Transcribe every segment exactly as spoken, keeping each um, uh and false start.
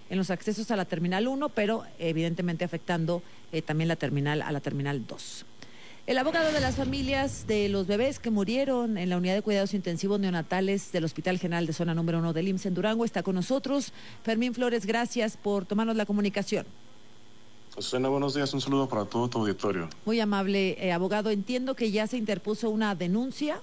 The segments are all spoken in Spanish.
en los accesos a la Terminal uno, pero evidentemente afectando eh, también la terminal a la Terminal dos. El abogado de las familias de los bebés que murieron en la unidad de cuidados intensivos neonatales del Hospital General de Zona Número uno del I M S S en Durango está con nosotros. Fermín Flores, gracias por tomarnos la comunicación. Azucena, buenos días, un saludo para todo tu auditorio. Muy amable, eh, abogado. Entiendo que ya se interpuso una denuncia.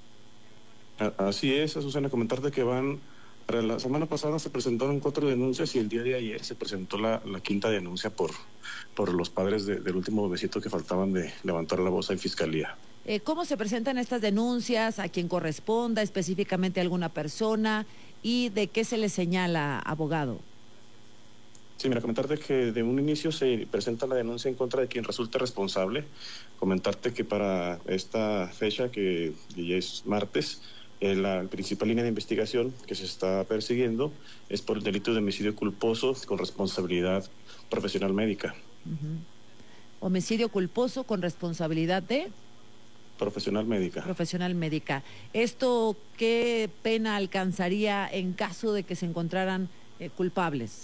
Así es, Azucena, comentarte que van, para la semana pasada se presentaron cuatro denuncias y el día de ayer se presentó la, la quinta denuncia por, por los padres de, del último bebecito que faltaban de levantar la voz en fiscalía. Eh, ¿Cómo se presentan estas denuncias? ¿A quién corresponda? ¿Específicamente a alguna persona? ¿Y de qué se le señala, abogado? Sí, mira, comentarte que de un inicio se presenta la denuncia en contra de quien resulte responsable. Comentarte que para esta fecha, que ya es martes, eh, la principal línea de investigación que se está persiguiendo es por el delito de homicidio culposo con responsabilidad profesional médica. Uh-huh. Homicidio culposo con responsabilidad de... Profesional médica. Profesional médica. ¿Esto qué pena alcanzaría en caso de que se encontraran eh, culpables?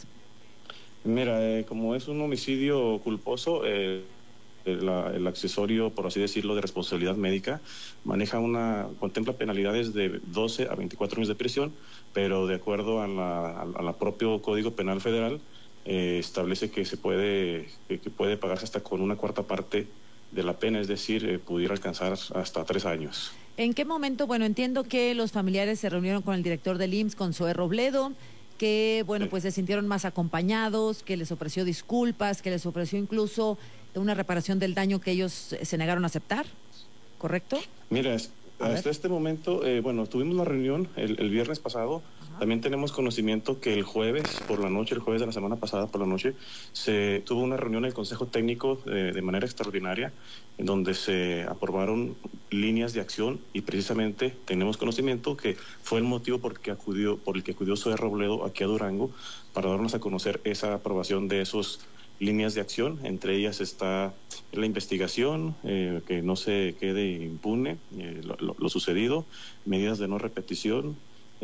Mira, eh, como es un homicidio culposo, eh, el, el accesorio, por así decirlo, de responsabilidad médica, maneja una, contempla penalidades de doce a veinticuatro años de prisión, pero de acuerdo a la, a la propio Código Penal Federal, eh, establece que se puede, que, que puede pagarse hasta con una cuarta parte de la pena, es decir, eh, pudiera alcanzar hasta tres años. ¿En qué momento? Bueno, entiendo que los familiares se reunieron con el director del I M S S, con Zoé Robledo, que, bueno, pues se sintieron más acompañados, que les ofreció disculpas, que les ofreció incluso una reparación del daño que ellos se negaron a aceptar, ¿correcto? Mira, hasta este momento, eh, bueno, tuvimos una reunión el, el viernes pasado. Ajá. También tenemos conocimiento que el jueves por la noche, el jueves de la semana pasada por la noche, se tuvo una reunión en el Consejo Técnico eh, de manera extraordinaria, en donde se aprobaron líneas de acción y precisamente tenemos conocimiento que fue el motivo por, que acudió, por el que acudió Zoé Robledo aquí a Durango para darnos a conocer esa aprobación de esos líneas de acción. Entre ellas está la investigación, eh, que no se quede impune eh, lo, lo, lo sucedido, medidas de no repetición,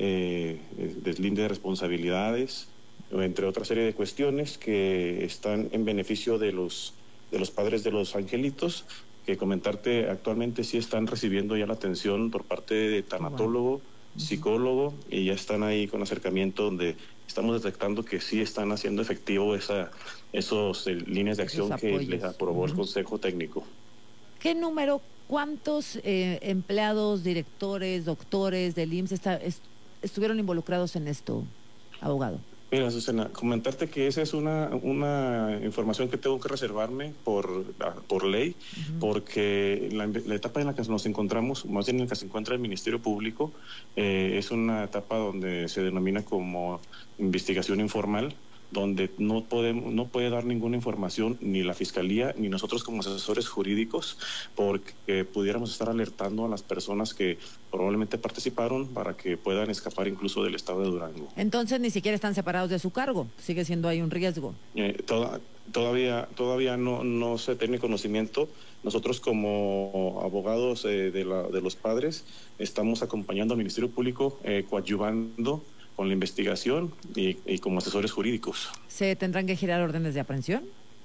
eh, deslinde de responsabilidades, entre otra serie de cuestiones que están en beneficio de los de los padres de los angelitos, que comentarte actualmente sí están recibiendo ya la atención por parte de tanatólogo, psicólogo, y ya están ahí con acercamiento donde estamos detectando que sí están haciendo efectivo esa esos eh, líneas de acción que les aprobó uh-huh. el Consejo Técnico. ¿Qué número, cuántos eh, empleados, directores, doctores del I M S S está, est- estuvieron involucrados en esto, abogado? Mira, Azucena, comentarte que esa es una, una información que tengo que reservarme por, por ley, uh-huh. porque la, la etapa en la que nos encontramos, más bien en la que se encuentra el Ministerio Público, eh, es una etapa donde se denomina como investigación informal, donde no podemos, no puede dar ninguna información ni la Fiscalía ni nosotros como asesores jurídicos, porque pudiéramos estar alertando a las personas que probablemente participaron para que puedan escapar incluso del estado de Durango. Entonces ni siquiera están separados de su cargo, sigue siendo ahí un riesgo. Eh, toda, todavía todavía no, no se tiene conocimiento. Nosotros como abogados eh, de, la, de los padres estamos acompañando al Ministerio Público, eh, coadyuvando con la investigación y, y como asesores jurídicos. ¿Se tendrán que girar órdenes de aprehensión?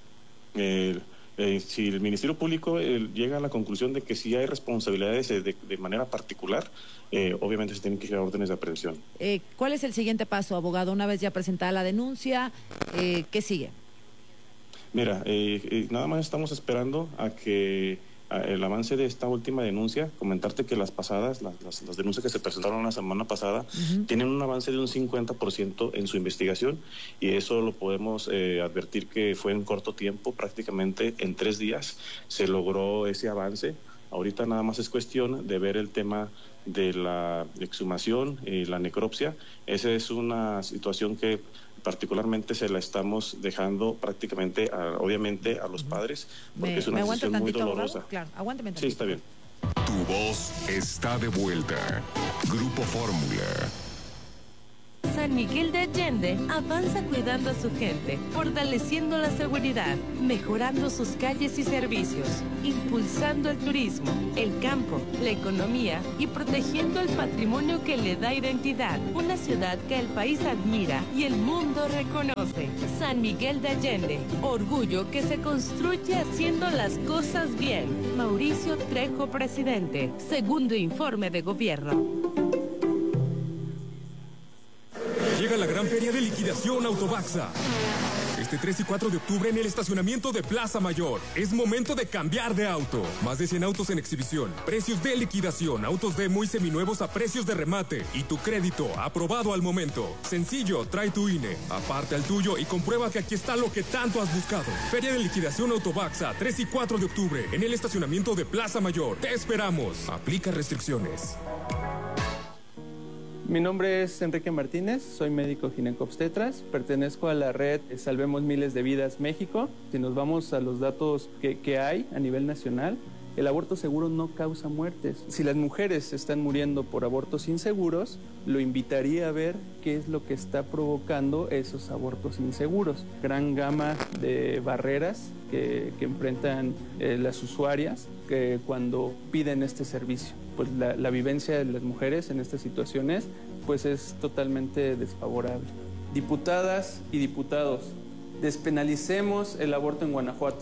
Eh, eh, si el Ministerio Público eh, llega a la conclusión de que sí hay responsabilidades de, de, de manera particular, eh, obviamente se tienen que girar órdenes de aprehensión. Eh, ¿Cuál es el siguiente paso, abogado? Una vez ya presentada la denuncia, eh, ¿qué sigue? Mira, eh, eh, nada más estamos esperando a que el avance de esta última denuncia. Comentarte que las pasadas, las, las, las denuncias que se presentaron la semana pasada, uh-huh. tienen un avance de un cincuenta por ciento en su investigación, y eso lo podemos eh, advertir que fue en corto tiempo, prácticamente en tres días se logró ese avance. Ahorita nada más es cuestión de ver el tema de la exhumación y la necropsia. Esa es una situación que particularmente se la estamos dejando prácticamente, a, obviamente, a los padres, porque me, es una decisión muy dolorosa. Abogado? Claro, aguánteme tantito. Sí, está bien. Tu voz está de vuelta. Grupo Fórmula. San Miguel de Allende avanza cuidando a su gente, fortaleciendo la seguridad, mejorando sus calles y servicios, impulsando el turismo, el campo, la economía y protegiendo el patrimonio que le da identidad. Una ciudad que el país admira y el mundo reconoce. F. San Miguel de Allende. Orgullo que se construye haciendo las cosas bien. Mauricio Trejo, presidente. Segundo informe de gobierno. Llega la gran feria de liquidación Autobaxa. Este tres y cuatro de octubre en el estacionamiento de Plaza Mayor. Es momento de cambiar de auto. Más de cien autos en exhibición. Precios de liquidación. Autos demo y seminuevos a precios de remate. Y tu crédito aprobado al momento. Sencillo, trae tu I N E. Aparte al tuyo y comprueba que aquí está lo que tanto has buscado. Feria de liquidación Autobaxa. tres y cuatro de octubre en el estacionamiento de Plaza Mayor. Te esperamos. Aplica restricciones. Mi nombre es Enrique Martínez, soy médico ginecobstetras, pertenezco a la red Salvemos Miles de Vidas México. Si nos vamos a los datos que, que hay a nivel nacional, el aborto seguro no causa muertes. Si las mujeres están muriendo por abortos inseguros, lo invitaría a ver qué es lo que está provocando esos abortos inseguros. Gran gama de barreras que, que enfrentan eh, las usuarias que cuando piden este servicio. Pues la, la vivencia de las mujeres en estas situaciones pues es totalmente desfavorable. Diputadas y diputados, despenalicemos el aborto en Guanajuato.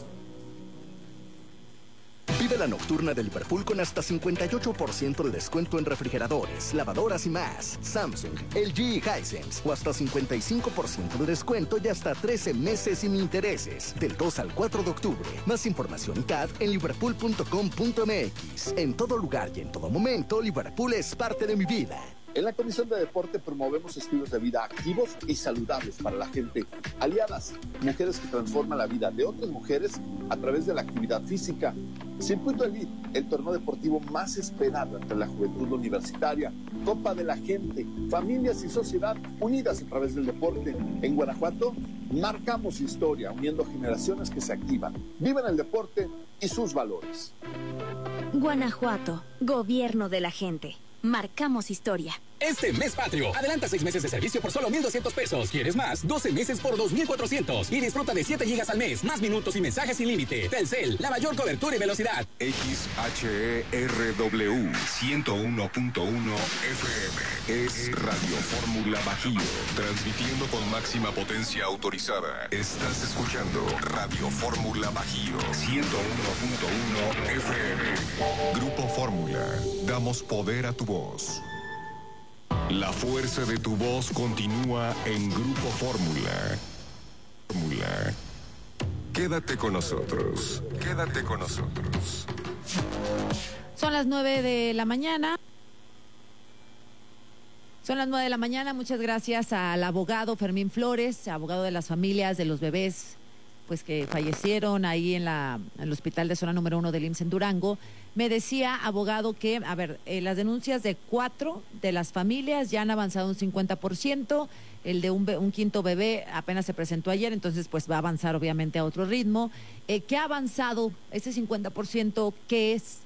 Vive la nocturna de Liverpool con hasta cincuenta y ocho por ciento de descuento en refrigeradores, lavadoras y más. Samsung, L G y Hisense. O hasta cincuenta y cinco por ciento de descuento y hasta trece meses sin intereses. Del dos al cuatro de octubre. Más información y C A D en liverpool punto com punto m x. En todo lugar y en todo momento, Liverpool es parte de mi vida. En la Comisión de Deporte promovemos estilos de vida activos y saludables para la gente. Aliadas, mujeres que transforman la vida de otras mujeres a través de la actividad física. Circuito Elite, el torneo deportivo más esperado entre la juventud universitaria. Copa de la Gente, familias y sociedad unidas a través del deporte. En Guanajuato, marcamos historia, uniendo generaciones que se activan, viven el deporte y sus valores. Guanajuato, gobierno de la gente. Marcamos historia. Este mes patrio, adelanta seis meses de servicio por solo mil doscientos pesos. ¿Quieres más? doce meses por dos mil cuatrocientos. Y disfruta de siete gigas al mes, más minutos y mensajes sin límite. Telcel, la mayor cobertura y velocidad. X H E R W ciento uno punto uno F M es Radio Fórmula Bajío, transmitiendo con máxima potencia autorizada. Estás escuchando Radio Fórmula Bajío ciento uno punto uno F M. Grupo Fórmula, damos poder a tu voz. La fuerza de tu voz continúa en Grupo Fórmula. Fórmula. Quédate con nosotros. Quédate con nosotros. Son las nueve de la mañana. Son las nueve de la mañana. Muchas gracias al abogado Fermín Flores, abogado de las familias de los bebés pues que fallecieron ahí en, la, en el hospital de zona número uno del I M S S en Durango. Me decía, abogado, que, a ver, eh, las denuncias de cuatro de las familias ya han avanzado un cincuenta por ciento, el de un, un quinto bebé apenas se presentó ayer, entonces pues va a avanzar obviamente a otro ritmo. Eh, ¿Qué ha avanzado ese cincuenta por ciento? ¿Qué es?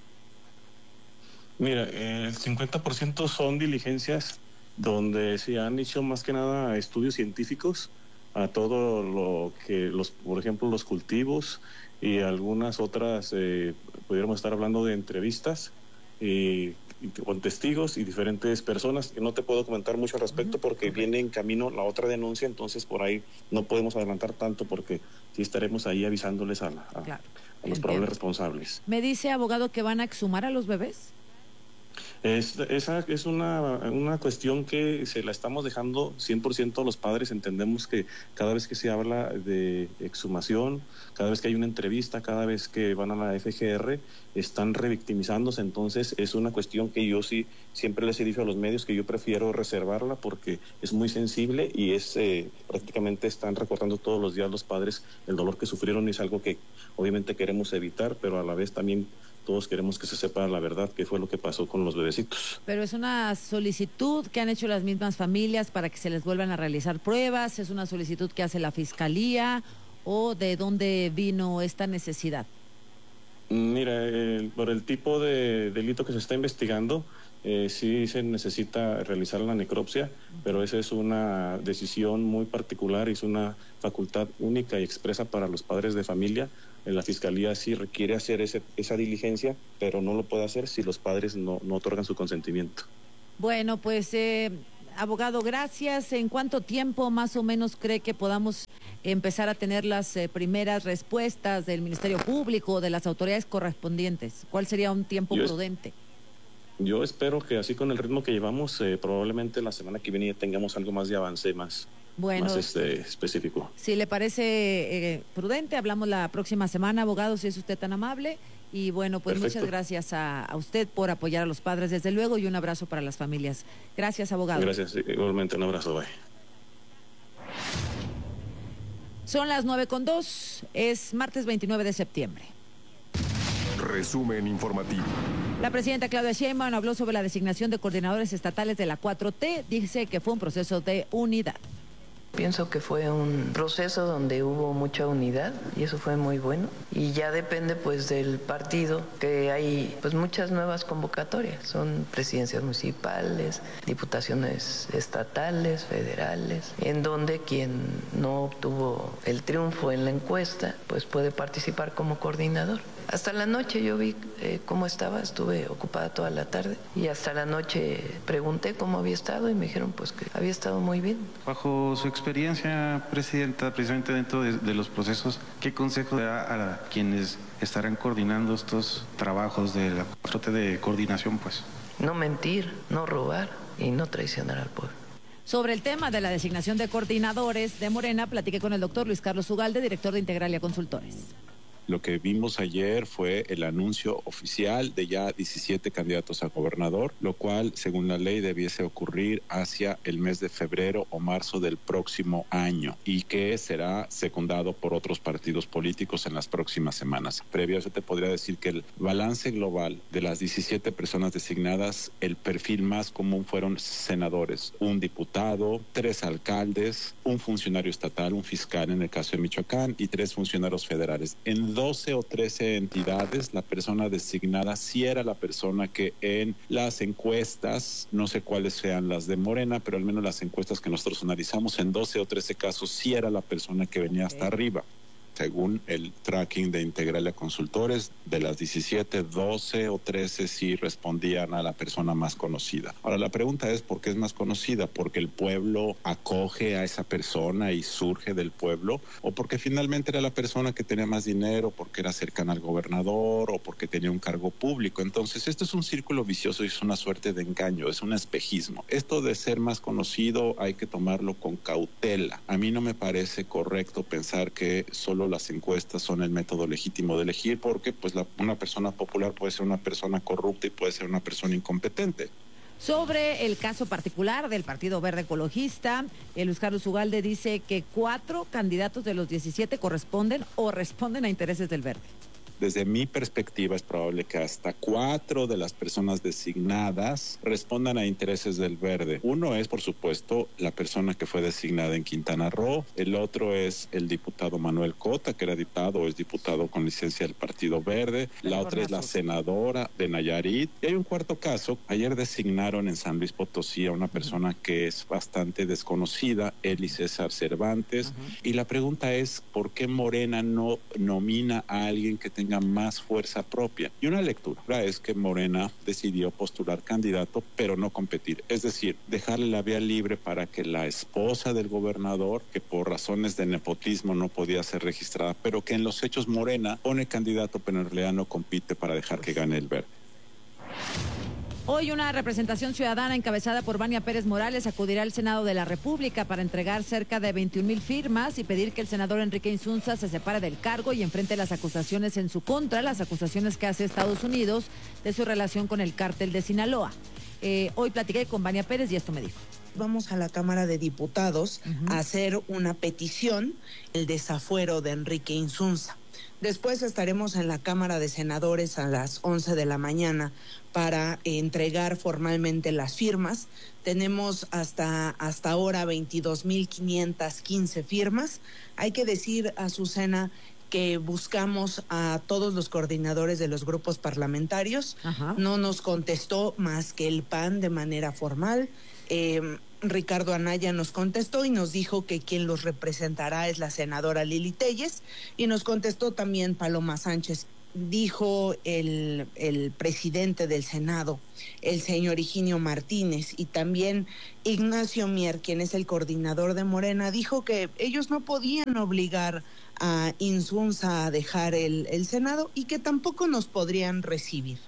Mira, el cincuenta por ciento son diligencias donde se han hecho más que nada estudios científicos a todo lo que, los, por ejemplo, los cultivos y algunas otras, eh, pudiéramos estar hablando de entrevistas y, y con testigos y diferentes personas, que no te puedo comentar mucho al respecto porque viene en camino la otra denuncia, entonces por ahí no podemos adelantar tanto porque sí estaremos ahí avisándoles a, la, a, claro, a los probables responsables. Me dice, abogado, que van a exhumar a los bebés. Es, esa es una, una cuestión que se la estamos dejando cien por ciento a los padres. Entendemos que cada vez que se habla de exhumación, cada vez que hay una entrevista, cada vez que van a la F G R, están revictimizándose. Entonces es una cuestión que yo sí siempre les he dicho a los medios que yo prefiero reservarla porque es muy sensible y es eh, prácticamente están recordando todos los días los padres el dolor que sufrieron y es algo que obviamente queremos evitar, pero a la vez también todos queremos que se sepa la verdad, qué fue lo que pasó con los bebecitos. Pero es una solicitud que han hecho las mismas familias para que se les vuelvan a realizar pruebas, es una solicitud que hace la Fiscalía, o de dónde vino esta necesidad. Mira, el, por el tipo de delito que se está investigando, eh, sí se necesita realizar la necropsia, pero esa es una decisión muy particular y es una facultad única y expresa para los padres de familia. La Fiscalía sí requiere hacer ese, esa diligencia, pero no lo puede hacer si los padres no, no otorgan su consentimiento. Bueno, pues eh, abogado, gracias. ¿En cuánto tiempo más o menos cree que podamos empezar a tener las eh, primeras respuestas del Ministerio Público, de las autoridades correspondientes? ¿Cuál sería un tiempo Yo prudente? Es, yo espero que así con el ritmo que llevamos, eh, probablemente la semana que viene ya tengamos algo más de avance, más, bueno, más este, específico. Si le parece eh, prudente, hablamos la próxima semana, abogado, si es usted tan amable. Y bueno, pues Perfecto. muchas gracias a, a usted por apoyar a los padres, desde luego, y un abrazo para las familias. Gracias, abogado. Gracias, igualmente, un abrazo, bye. Son las nueve con dos, es martes veintinueve de septiembre. Resumen informativo. La presidenta Claudia Sheinbaum habló sobre la designación de coordinadores estatales de la cuatro T, dice que fue un proceso de unidad. Pienso que fue un proceso donde hubo mucha unidad y eso fue muy bueno. Y ya depende pues del partido, que hay pues muchas nuevas convocatorias. Son presidencias municipales, diputaciones estatales, federales, en donde quien no obtuvo el triunfo en la encuesta pues puede participar como coordinador. Hasta la noche yo vi eh, cómo estaba, estuve ocupada toda la tarde y hasta la noche pregunté cómo había estado y me dijeron pues que había estado muy bien. Bajo su experiencia, presidenta, precisamente dentro de, de los procesos, ¿qué consejo da a quienes estarán coordinando estos trabajos de la cuatro T de coordinación, pues? No mentir, no robar y no traicionar al pueblo. Sobre el tema de la designación de coordinadores de Morena, platiqué con el doctor Luis Carlos Ugalde, director de Integralia Consultores. Lo que vimos ayer fue el anuncio oficial de ya diecisiete candidatos a gobernador, lo cual, según la ley, debiese ocurrir hacia el mes de febrero o marzo del próximo año y que será secundado por otros partidos políticos en las próximas semanas. Previo a eso te podría decir que el balance global de las diecisiete personas designadas, el perfil más común fueron senadores, un diputado, tres alcaldes, un funcionario estatal, un fiscal en el caso de Michoacán y tres funcionarios federales. En doce o trece entidades, la persona designada sí era la persona que en las encuestas, no sé cuáles sean las de Morena, pero al menos las encuestas que nosotros analizamos, en doce o trece casos sí era la persona que venía hasta arriba. Según el tracking de Integralia Consultores, de las diecisiete, doce o trece sí respondían a la persona más conocida. Ahora, la pregunta es, ¿por qué es más conocida? ¿Porque el pueblo acoge a esa persona y surge del pueblo? ¿O porque finalmente era la persona que tenía más dinero, porque era cercana al gobernador o porque tenía un cargo público? Entonces, esto es un círculo vicioso y es una suerte de engaño, es un espejismo. Esto de ser más conocido hay que tomarlo con cautela. A mí no me parece correcto pensar que solo las encuestas son el método legítimo de elegir, porque pues la, una persona popular puede ser una persona corrupta y puede ser una persona incompetente. Sobre el caso particular del Partido Verde Ecologista, eh, Luis Carlos Ugalde dice que cuatro candidatos de los diecisiete corresponden o responden a intereses del Verde. Desde mi perspectiva es probable que hasta cuatro de las personas designadas respondan a intereses del Verde. Uno es, por supuesto, la persona que fue designada en Quintana Roo. El otro es el diputado Manuel Cota, que era diputado o es diputado con licencia del Partido Verde. La otra es la senadora de Nayarit. Y hay un cuarto caso. Ayer designaron en San Luis Potosí a una persona que es bastante desconocida, Eli César Cervantes. Uh-huh. Y la pregunta es, ¿por qué Morena no nomina a alguien que tenga más fuerza propia? Y una lectura es que Morena decidió postular candidato pero no competir, es decir, dejarle la vía libre para que la esposa del gobernador, que por razones de nepotismo no podía ser registrada, pero que en los hechos Morena pone candidato pero en realidad no compite para dejar que gane el Verde. Hoy una representación ciudadana encabezada por Vania Pérez Morales acudirá al Senado de la República para entregar cerca de veintiún mil firmas y pedir que el senador Enrique Insunza se separe del cargo y enfrente las acusaciones en su contra, las acusaciones que hace Estados Unidos de su relación con el cártel de Sinaloa. Eh, hoy platiqué con Vania Pérez y esto me dijo. Vamos a la Cámara de Diputados uh-huh. a hacer una petición, el desafuero de Enrique Insunza. Después estaremos en la Cámara de Senadores a las once de la mañana para entregar formalmente las firmas. Tenemos hasta, hasta ahora veintidós mil quinientas quince firmas. Hay que decir, Azucena, que buscamos a todos los coordinadores de los grupos parlamentarios. Ajá. No nos contestó más que el P A N de manera formal. Eh, Ricardo Anaya nos contestó y nos dijo que quien los representará es la senadora Lili Telles, y nos contestó también Paloma Sánchez. dijo el, el presidente del Senado, el señor Higinio Martínez, y también Ignacio Mier, quien es el coordinador de Morena, dijo que ellos no podían obligar a Insunza a dejar el, el Senado y que tampoco nos podrían recibir.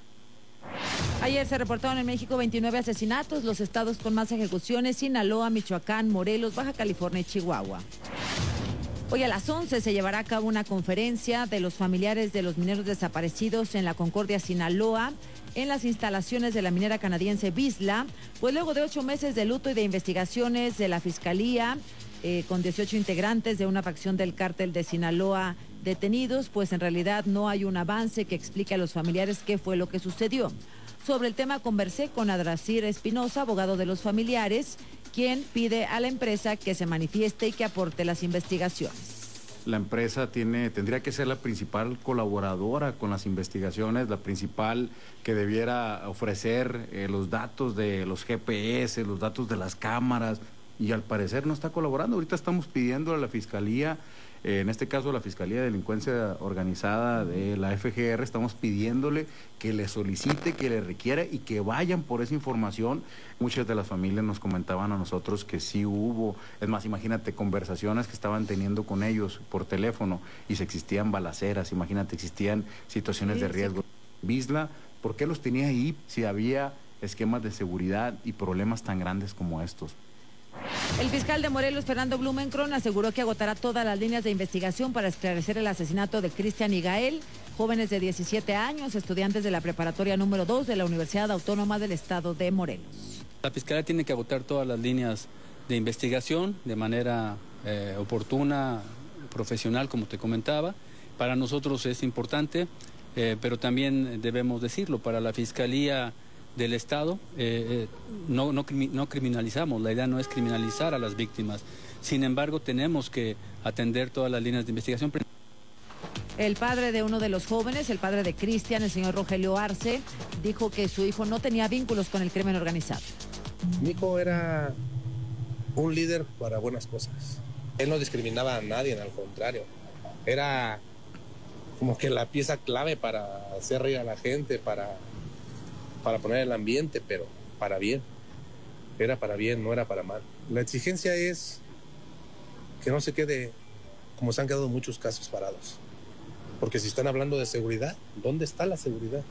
Ayer se reportaron en México veintinueve asesinatos, los estados con más ejecuciones: Sinaloa, Michoacán, Morelos, Baja California y Chihuahua. Hoy a las once se llevará a cabo una conferencia de los familiares de los mineros desaparecidos en la Concordia, Sinaloa, en las instalaciones de la minera canadiense Vizsla, pues luego de ocho meses de luto y de investigaciones de la Fiscalía, eh, con dieciocho integrantes de una facción del cártel de Sinaloa detenidos, pues en realidad no hay un avance que explique a los familiares qué fue lo que sucedió. Sobre el tema conversé con Adrasir Espinosa, abogado de los familiares, quien pide a la empresa que se manifieste y que aporte las investigaciones. La empresa tiene, tendría que ser la principal colaboradora con las investigaciones, la principal que debiera ofrecer eh, los datos de los G P S, los datos de las cámaras, y al parecer no está colaborando. Ahorita estamos pidiendo a la Fiscalía, eh, en este caso la Fiscalía de Delincuencia Organizada de la F G R, estamos pidiéndole que le solicite, que le requiera y que vayan por esa información. Muchas de las familias nos comentaban a nosotros que sí hubo, es más, imagínate, conversaciones que estaban teniendo con ellos por teléfono y se existían balaceras, imagínate, existían situaciones sí, de riesgo. Sí. Vizsla, ¿por qué los tenía ahí si había esquemas de seguridad y problemas tan grandes como estos? El fiscal de Morelos, Fernando Blumenkron, aseguró que agotará todas las líneas de investigación para esclarecer el asesinato de Cristian y Gael, jóvenes de diecisiete años, estudiantes de la preparatoria número dos de la Universidad Autónoma del Estado de Morelos. La Fiscalía tiene que agotar todas las líneas de investigación de manera eh, oportuna, profesional, como te comentaba. Para nosotros es importante, eh, pero también debemos decirlo, para la Fiscalía del Estado, eh, eh, no, no, no criminalizamos, la idea no es criminalizar a las víctimas. Sin embargo, tenemos que atender todas las líneas de investigación. El padre de uno de los jóvenes, el padre de Cristian, el señor Rogelio Arce, dijo que su hijo no tenía vínculos con el crimen organizado. Mi hijo era un líder para buenas cosas. Él no discriminaba a nadie, al contrario. Era como que la pieza clave para hacer reír a la gente, para... para poner el ambiente, pero para bien. Era para bien, no era para mal. La exigencia es que no se quede como se han quedado muchos casos parados. Porque si están hablando de seguridad, ¿dónde está la seguridad?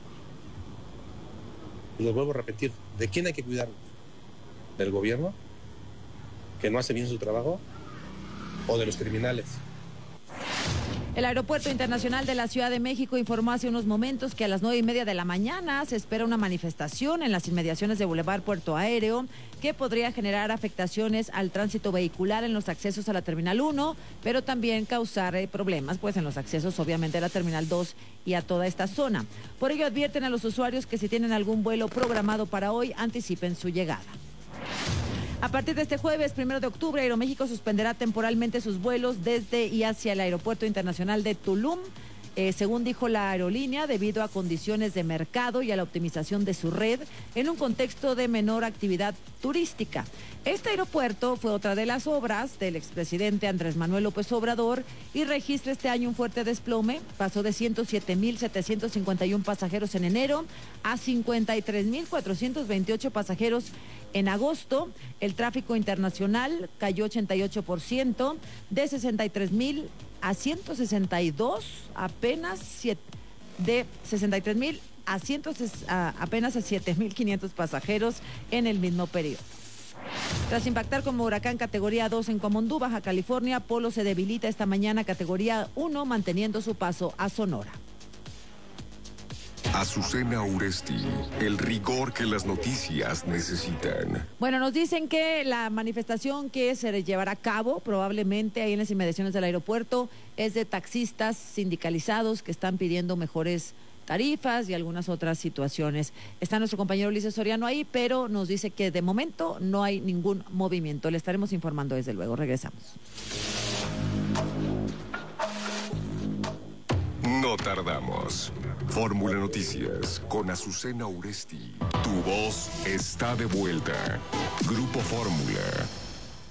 Y les vuelvo a repetir, ¿de quién hay que cuidarnos? ¿Del gobierno, que no hace bien su trabajo? ¿O de los criminales? El Aeropuerto Internacional de la Ciudad de México informó hace unos momentos que a las nueve y media de la mañana se espera una manifestación en las inmediaciones de Boulevard Puerto Aéreo que podría generar afectaciones al tránsito vehicular en los accesos a la Terminal uno, pero también causar eh, problemas pues en los accesos obviamente a la Terminal dos y a toda esta zona. Por ello advierten a los usuarios que si tienen algún vuelo programado para hoy, anticipen su llegada. A partir de este jueves, primero de octubre, Aeroméxico suspenderá temporalmente sus vuelos desde y hacia el Aeropuerto Internacional de Tulum, eh, según dijo la aerolínea, debido a condiciones de mercado y a la optimización de su red en un contexto de menor actividad turística. Este aeropuerto fue otra de las obras del expresidente Andrés Manuel López Obrador y registra este año un fuerte desplome. Pasó de ciento siete mil setecientos cincuenta y uno pasajeros en enero a cincuenta y tres mil cuatrocientos veintiocho pasajeros en agosto. El tráfico internacional cayó ochenta y ocho por ciento, de sesenta y tres mil a ciento sesenta y dos, apenas siete, de sesenta y tres mil a, ciento, a apenas a siete mil quinientos pasajeros en el mismo periodo. Tras impactar como huracán categoría dos en Comondú, Baja California, Polo se debilita esta mañana categoría uno, manteniendo su paso a Sonora. Azucena Uresti, el rigor que las noticias necesitan. Bueno, nos dicen que la manifestación que se llevará a cabo probablemente ahí en las inmediaciones del aeropuerto es de taxistas sindicalizados que están pidiendo mejores tarifas y algunas otras situaciones. Está nuestro compañero Ulises Soriano ahí, pero nos dice que de momento no hay ningún movimiento. Le estaremos informando desde luego. Regresamos. No tardamos. Fórmula Noticias con Azucena Uresti. Tu voz está de vuelta. Grupo Fórmula.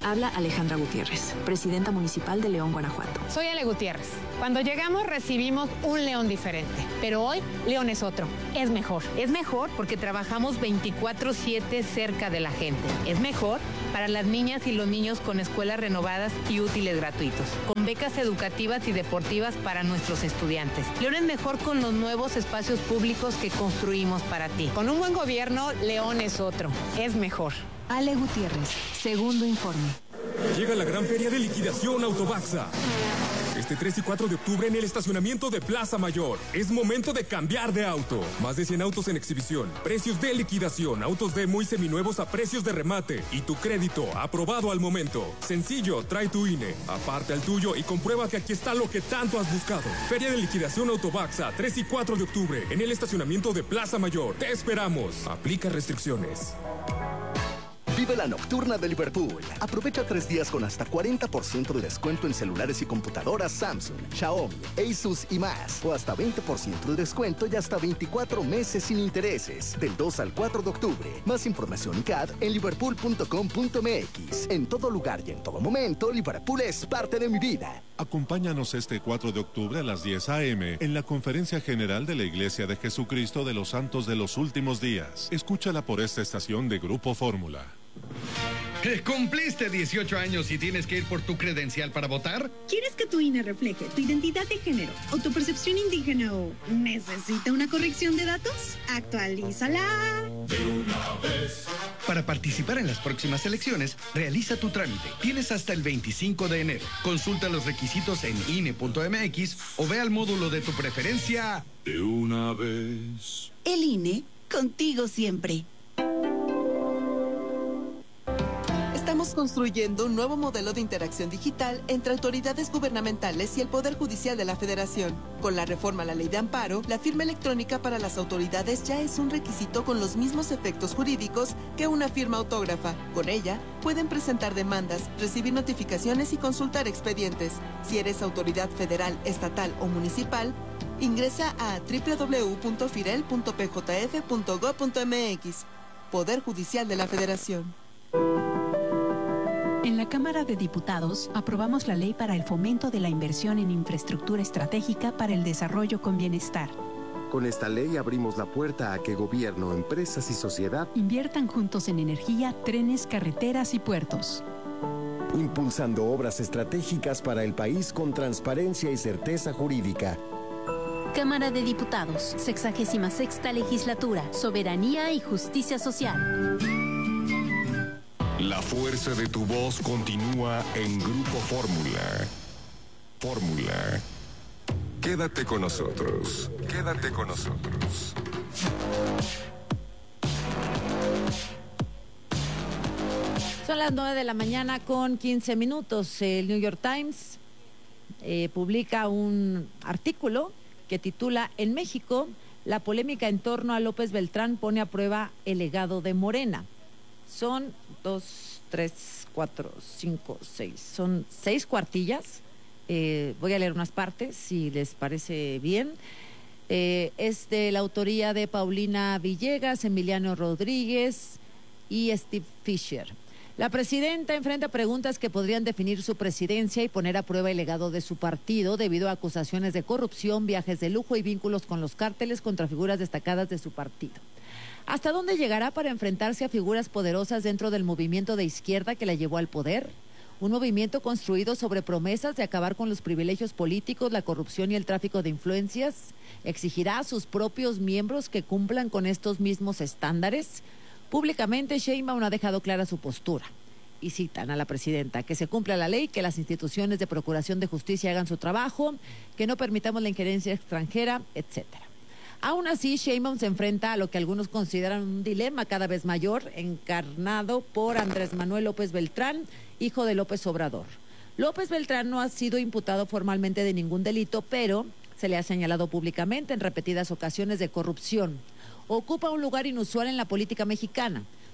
Habla Alejandra Gutiérrez, presidenta municipal de León, Guanajuato. Soy Ale Gutiérrez. Cuando llegamos recibimos un León diferente, pero hoy León es otro, es mejor. Es mejor porque trabajamos veinticuatro siete cerca de la gente. Es mejor para las niñas y los niños con escuelas renovadas y útiles gratuitos, con becas educativas y deportivas para nuestros estudiantes. León es mejor con los nuevos espacios públicos que construimos para ti. Con un buen gobierno, León es otro, es mejor. Ale Gutiérrez, segundo informe. Llega la gran feria de liquidación Autobaxa. Este tres y cuatro de octubre en el estacionamiento de Plaza Mayor. Es momento de cambiar de auto. Más de cien autos en exhibición. Precios de liquidación. Autos demo y seminuevos a precios de remate. Y tu crédito aprobado al momento. Sencillo, trae tu I N E. Aparte al tuyo y comprueba que aquí está lo que tanto has buscado. Feria de liquidación Autobaxa. tres y cuatro de octubre en el estacionamiento de Plaza Mayor. Te esperamos. Aplica restricciones. Vive la nocturna de Liverpool. Aprovecha tres días con hasta cuarenta por ciento de descuento en celulares y computadoras Samsung, Xiaomi, Asus y más. O hasta veinte por ciento de descuento y hasta veinticuatro meses sin intereses. Del dos al cuatro de octubre. Más información y C A D en liverpool punto com punto m x. En todo lugar y en todo momento, Liverpool es parte de mi vida. Acompáñanos este cuatro de octubre a las diez a eme en la Conferencia General de la Iglesia de Jesucristo de los Santos de los Últimos Días. Escúchala por esta estación de Grupo Fórmula. ¿Cumpliste dieciocho años y tienes que ir por tu credencial para votar? ¿Quieres que tu I N E refleje tu identidad de género o tu percepción indígena o necesita una corrección de datos? Actualízala De una vez. Para participar en las próximas elecciones, realiza tu trámite. Tienes hasta el veinticinco de enero. Consulta los requisitos en I N E punto m x o ve al módulo de tu preferencia. De una vez. El I N E, contigo siempre. Estamos construyendo un nuevo modelo de interacción digital entre autoridades gubernamentales y el Poder Judicial de la Federación. Con la reforma a la Ley de Amparo, la firma electrónica para las autoridades ya es un requisito con los mismos efectos jurídicos que una firma autógrafa. Con ella, pueden presentar demandas, recibir notificaciones y consultar expedientes. Si eres autoridad federal, estatal o municipal, ingresa a doble u doble u doble u punto firel punto p j f punto gob punto m x. Poder Judicial de la Federación. En la Cámara de Diputados aprobamos la ley para el fomento de la inversión en infraestructura estratégica para el desarrollo con bienestar. Con esta ley abrimos la puerta a que gobierno, empresas y sociedad inviertan juntos en energía, trenes, carreteras y puertos. Impulsando obras estratégicas para el país con transparencia y certeza jurídica. Cámara de Diputados, sexagésima sexta legislatura, soberanía y justicia social. La fuerza de tu voz continúa en Grupo Fórmula. Fórmula. Quédate con nosotros. Quédate con nosotros. Son las nueve de la mañana con quince minutos. El New York Times eh, publica un artículo que titula "En México, la polémica en torno a López Beltrán pone a prueba el legado de Morena". Son dos, tres, cuatro, cinco, seis. Son seis cuartillas. Eh, voy a leer unas partes, si les parece bien. Eh, es de la autoría de Paulina Villegas, Emiliano Rodríguez y Steve Fisher. La presidenta enfrenta preguntas que podrían definir su presidencia y poner a prueba el legado de su partido debido a acusaciones de corrupción, viajes de lujo y vínculos con los cárteles contra figuras destacadas de su partido. ¿Hasta dónde llegará para enfrentarse a figuras poderosas dentro del movimiento de izquierda que la llevó al poder? Un movimiento construido sobre promesas de acabar con los privilegios políticos, la corrupción y el tráfico de influencias. ¿Exigirá a sus propios miembros que cumplan con estos mismos estándares? Públicamente, Sheinbaum ha dejado clara su postura. Y citan a la presidenta: que se cumpla la ley, que las instituciones de procuración de justicia hagan su trabajo, que no permitamos la injerencia extranjera, etcétera. Aún así, Sheinbaum se enfrenta a lo que algunos consideran un dilema cada vez mayor, encarnado por Andrés Manuel López Beltrán, hijo de López Obrador. López Beltrán no ha sido imputado formalmente de ningún delito, pero se le ha señalado públicamente en repetidas ocasiones de corrupción. Ocupa un lugar inusual en la política mexicana.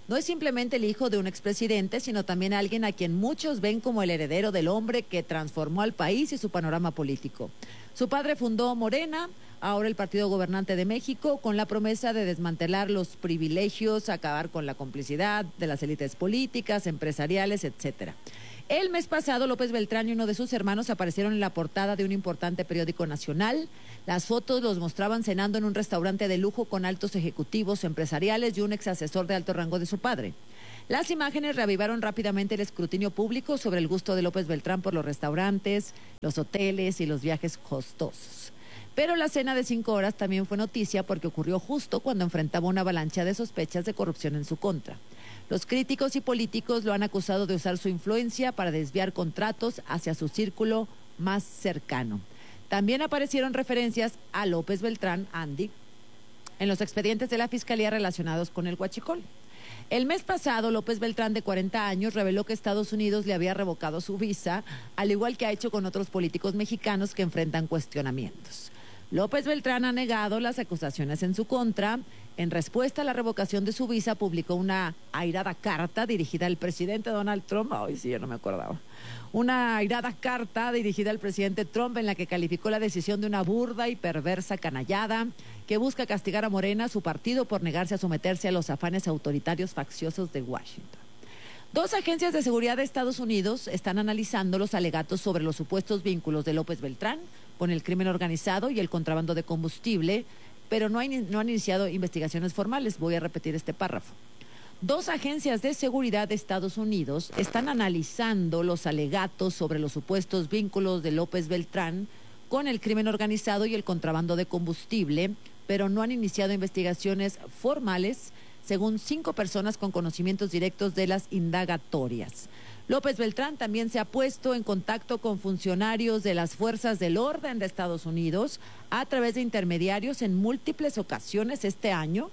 No es simplemente el hijo de un expresidente, sino también alguien a quien muchos ven como el heredero del hombre que transformó al país y su panorama político. Su padre fundó Morena, ahora el partido gobernante de México, con la promesa de desmantelar los privilegios, acabar con la complicidad de las élites políticas, empresariales, etcétera. El mes pasado, López Beltrán y uno de sus hermanos aparecieron en la portada de un importante periódico nacional. Las fotos los mostraban cenando en un restaurante de lujo con altos ejecutivos empresariales y un ex asesor de alto rango de su padre. Las imágenes reavivaron rápidamente el escrutinio público sobre el gusto de López Beltrán por los restaurantes, los hoteles y los viajes costosos. Pero la cena de cinco horas también fue noticia porque ocurrió justo cuando enfrentaba una avalancha de sospechas de corrupción en su contra. Los críticos y políticos lo han acusado de usar su influencia para desviar contratos hacia su círculo más cercano. También aparecieron referencias a López Beltrán, Andy, en los expedientes de la Fiscalía relacionados con el huachicol. El mes pasado, López Beltrán, de cuarenta años, reveló que Estados Unidos le había revocado su visa, al igual que ha hecho con otros políticos mexicanos que enfrentan cuestionamientos. López Beltrán ha negado las acusaciones en su contra. En respuesta a la revocación de su visa, publicó una airada carta dirigida al presidente Donald Trump. Ay, sí, yo no me acordaba. Una airada carta dirigida al presidente Trump en la que calificó la decisión de una burda y perversa canallada que busca castigar a Morena, su partido, por negarse a someterse a los afanes autoritarios facciosos de Washington. Dos agencias de seguridad de Estados Unidos están analizando los alegatos sobre los supuestos vínculos de López Beltrán con el crimen organizado y el contrabando de combustible, pero no, hay, no han iniciado investigaciones formales. Voy a repetir este párrafo. Dos agencias de seguridad de Estados Unidos están analizando los alegatos sobre los supuestos vínculos de López Beltrán con el crimen organizado y el contrabando de combustible, pero no han iniciado investigaciones formales, según cinco personas con conocimientos directos de las indagatorias. López Beltrán también se ha puesto en contacto con funcionarios de las fuerzas del orden de Estados Unidos a través de intermediarios en múltiples ocasiones este año,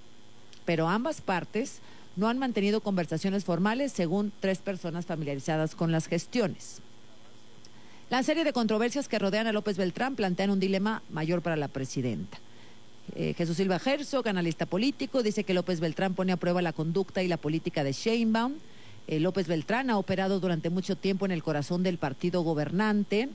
pero ambas partes no han mantenido conversaciones formales, según tres personas familiarizadas con las gestiones. La serie de controversias que rodean a López Beltrán plantean un dilema mayor para la presidenta. Eh, Jesús Silva Herzog, analista político, dice que López Beltrán pone a prueba la conducta y la política de Sheinbaum. Eh, López Beltrán ha operado durante mucho tiempo en el corazón del partido gobernante.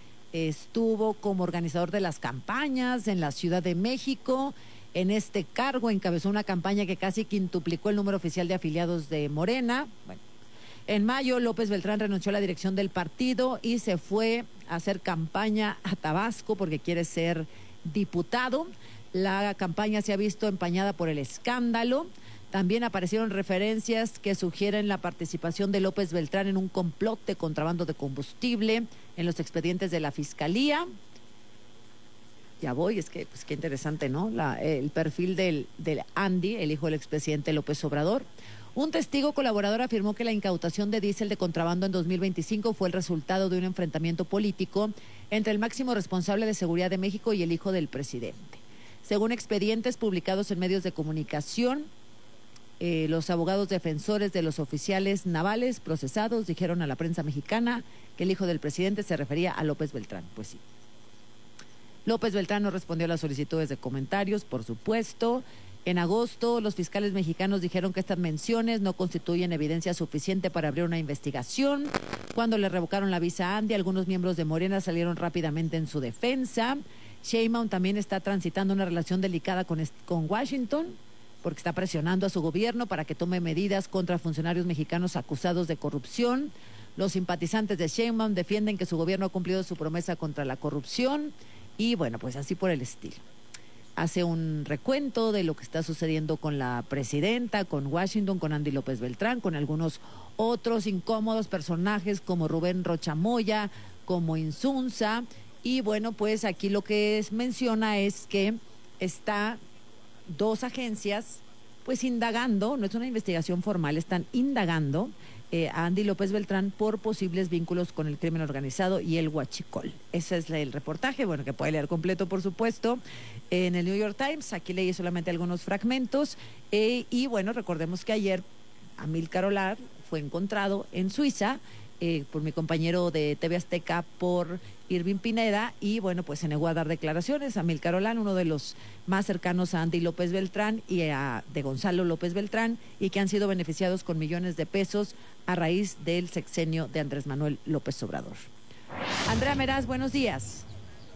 Estuvo como organizador de las campañas en la Ciudad de México. En este cargo encabezó una campaña que casi quintuplicó el número oficial de afiliados de Morena. Bueno, en mayo, López Beltrán renunció a la dirección del partido y se fue a hacer campaña a Tabasco porque quiere ser diputado. La campaña se ha visto empañada por el escándalo. También aparecieron referencias que sugieren la participación de López Beltrán en un complot de contrabando de combustible en los expedientes de la Fiscalía. Ya voy, es que, pues qué interesante, ¿no? La, el perfil del, del Andy, el hijo del expresidente López Obrador. Un testigo colaborador afirmó que la incautación de diésel de contrabando en dos mil veinticinco fue el resultado de un enfrentamiento político entre el máximo responsable de seguridad de México y el hijo del presidente. Según expedientes publicados en medios de comunicación, eh, los abogados defensores de los oficiales navales procesados dijeron a la prensa mexicana que el hijo del presidente se refería a López Beltrán. Pues sí. López Beltrán no respondió a las solicitudes de comentarios, por supuesto. En agosto, los fiscales mexicanos dijeron que estas menciones no constituyen evidencia suficiente para abrir una investigación. Cuando le revocaron la visa a Andy, algunos miembros de Morena salieron rápidamente en su defensa. Sheinbaum también está transitando una relación delicada con, con Washington, porque está presionando a su gobierno para que tome medidas contra funcionarios mexicanos acusados de corrupción. Los simpatizantes de Sheinbaum defienden que su gobierno ha cumplido su promesa contra la corrupción. Y bueno, pues así por el estilo. Hace un recuento de lo que está sucediendo con la presidenta, con Washington, con Andy López Beltrán, con algunos otros incómodos personajes como Rubén Rocha Moya, como Insunza. Y bueno, pues aquí lo que es, menciona es que está dos agencias pues indagando, no es una investigación formal, están indagando eh, a Andy López Beltrán por posibles vínculos con el crimen organizado y el huachicol. Ese es el reportaje, bueno, que puede leer completo, por supuesto, en el New York Times. Aquí leí solamente algunos fragmentos. Eh, y bueno, recordemos que ayer Amílcar Olar fue encontrado en Suiza eh, por mi compañero de T V Azteca, por Irving Pineda, y bueno, pues se negó a dar declaraciones. Amílcar Olán, uno de los más cercanos a Andy López Beltrán y a de Gonzalo López Beltrán, y que han sido beneficiados con millones de pesos a raíz del sexenio de Andrés Manuel López Obrador. Andrea Meraz, buenos días.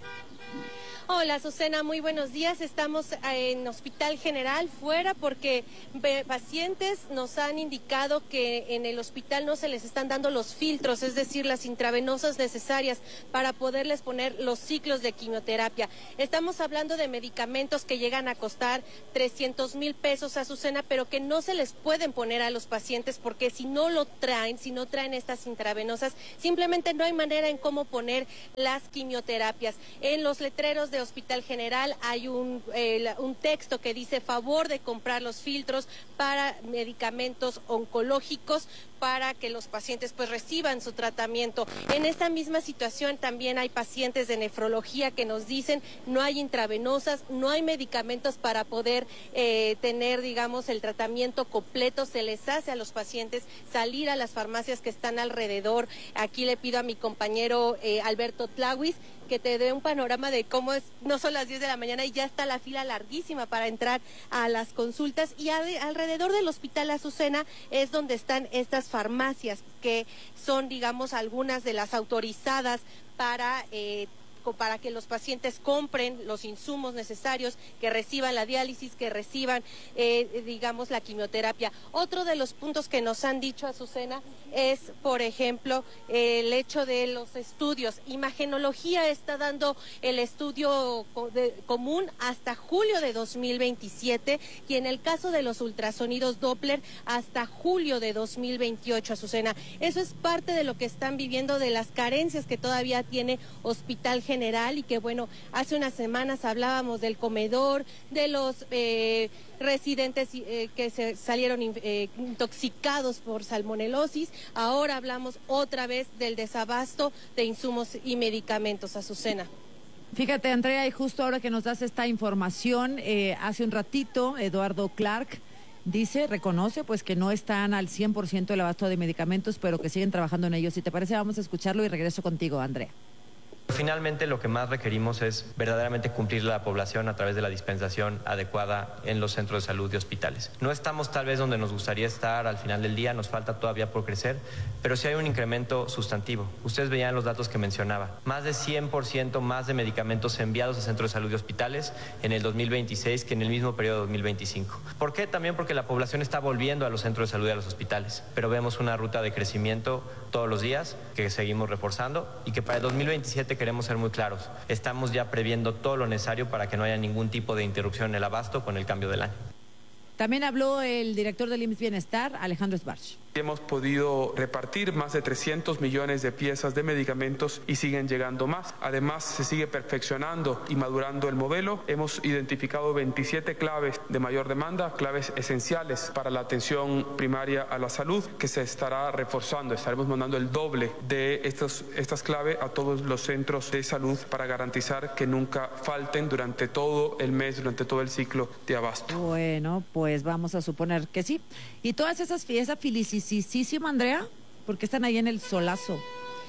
Hola, Azucena, muy buenos días. Estamos en Hospital General fuera porque pacientes nos han indicado que en el hospital no se les están dando los filtros, es decir, las intravenosas necesarias para poderles poner los ciclos de quimioterapia. Estamos hablando de medicamentos que llegan a costar trescientos mil pesos, Azucena, pero que no se les pueden poner a los pacientes porque si no lo traen, si no traen estas intravenosas, simplemente no hay manera en cómo poner las quimioterapias. En los letreros de Hospital General hay un, eh, un texto que dice favor de comprar los filtros para medicamentos oncológicos para que los pacientes pues reciban su tratamiento. En esta misma situación también hay pacientes de nefrología que nos dicen no hay intravenosas, no hay medicamentos para poder eh, tener, digamos, el tratamiento completo. Se les hace a los pacientes salir a las farmacias que están alrededor. Aquí le pido a mi compañero eh, Alberto Tlawis que te dé un panorama de cómo es, no son las diez de la mañana y ya está la fila larguísima para entrar a las consultas, y a, alrededor del Hospital Azucena es donde están estas farmacias que son, digamos, algunas de las autorizadas para eh, para que los pacientes compren los insumos necesarios, que reciban la diálisis, que reciban, eh, digamos, la quimioterapia. Otro de los puntos que nos han dicho, Azucena, es, por ejemplo, eh, el hecho de los estudios. Imagenología está dando el estudio de, común hasta julio de dos mil veintisiete, y en el caso de los ultrasonidos Doppler hasta julio de dos mil veintiocho, Azucena. Eso es parte de lo que están viviendo, de las carencias que todavía tiene Hospital General. General, y que bueno, hace unas semanas hablábamos del comedor, de los eh, residentes eh, que se salieron eh, intoxicados por salmonelosis. Ahora hablamos otra vez del desabasto de insumos y medicamentos, Azucena. Fíjate, Andrea, y justo ahora que nos das esta información, eh, hace un ratito Eduardo Clark dice, reconoce pues que no están al cien por ciento el abasto de medicamentos, pero que siguen trabajando en ellos. Si te parece, vamos a escucharlo y regreso contigo, Andrea. Finalmente, lo que más requerimos es verdaderamente cumplir la población a través de la dispensación adecuada en los centros de salud y hospitales. No estamos tal vez donde nos gustaría estar al final del día, nos falta todavía por crecer, pero sí hay un incremento sustantivo. Ustedes veían los datos que mencionaba, más de cien por ciento más de medicamentos enviados a centros de salud y hospitales en el dos mil veintiséis que en el mismo periodo de dos mil veinticinco. ¿Por qué? También porque la población está volviendo a los centros de salud y a los hospitales, pero vemos una ruta de crecimiento todos los días que seguimos reforzando y que para el dos mil veintisiete queremos ser muy claros. Estamos ya previendo todo lo necesario para que no haya ningún tipo de interrupción en el abasto con el cambio del año. También habló el director del I M S S Bienestar, Alejandro Sbarch. Hemos podido repartir más de trescientos millones de piezas de medicamentos y siguen llegando más. Además, se sigue perfeccionando y madurando el modelo. Hemos identificado veintisiete claves de mayor demanda, claves esenciales para la atención primaria a la salud, que se estará reforzando. Estaremos mandando el doble de estos, estas claves a todos los centros de salud para garantizar que nunca falten durante todo el mes, durante todo el ciclo de abasto. Bueno, pues vamos a suponer que sí. Y todas esas fiestas felicísima, Andrea, porque están ahí en el solazo.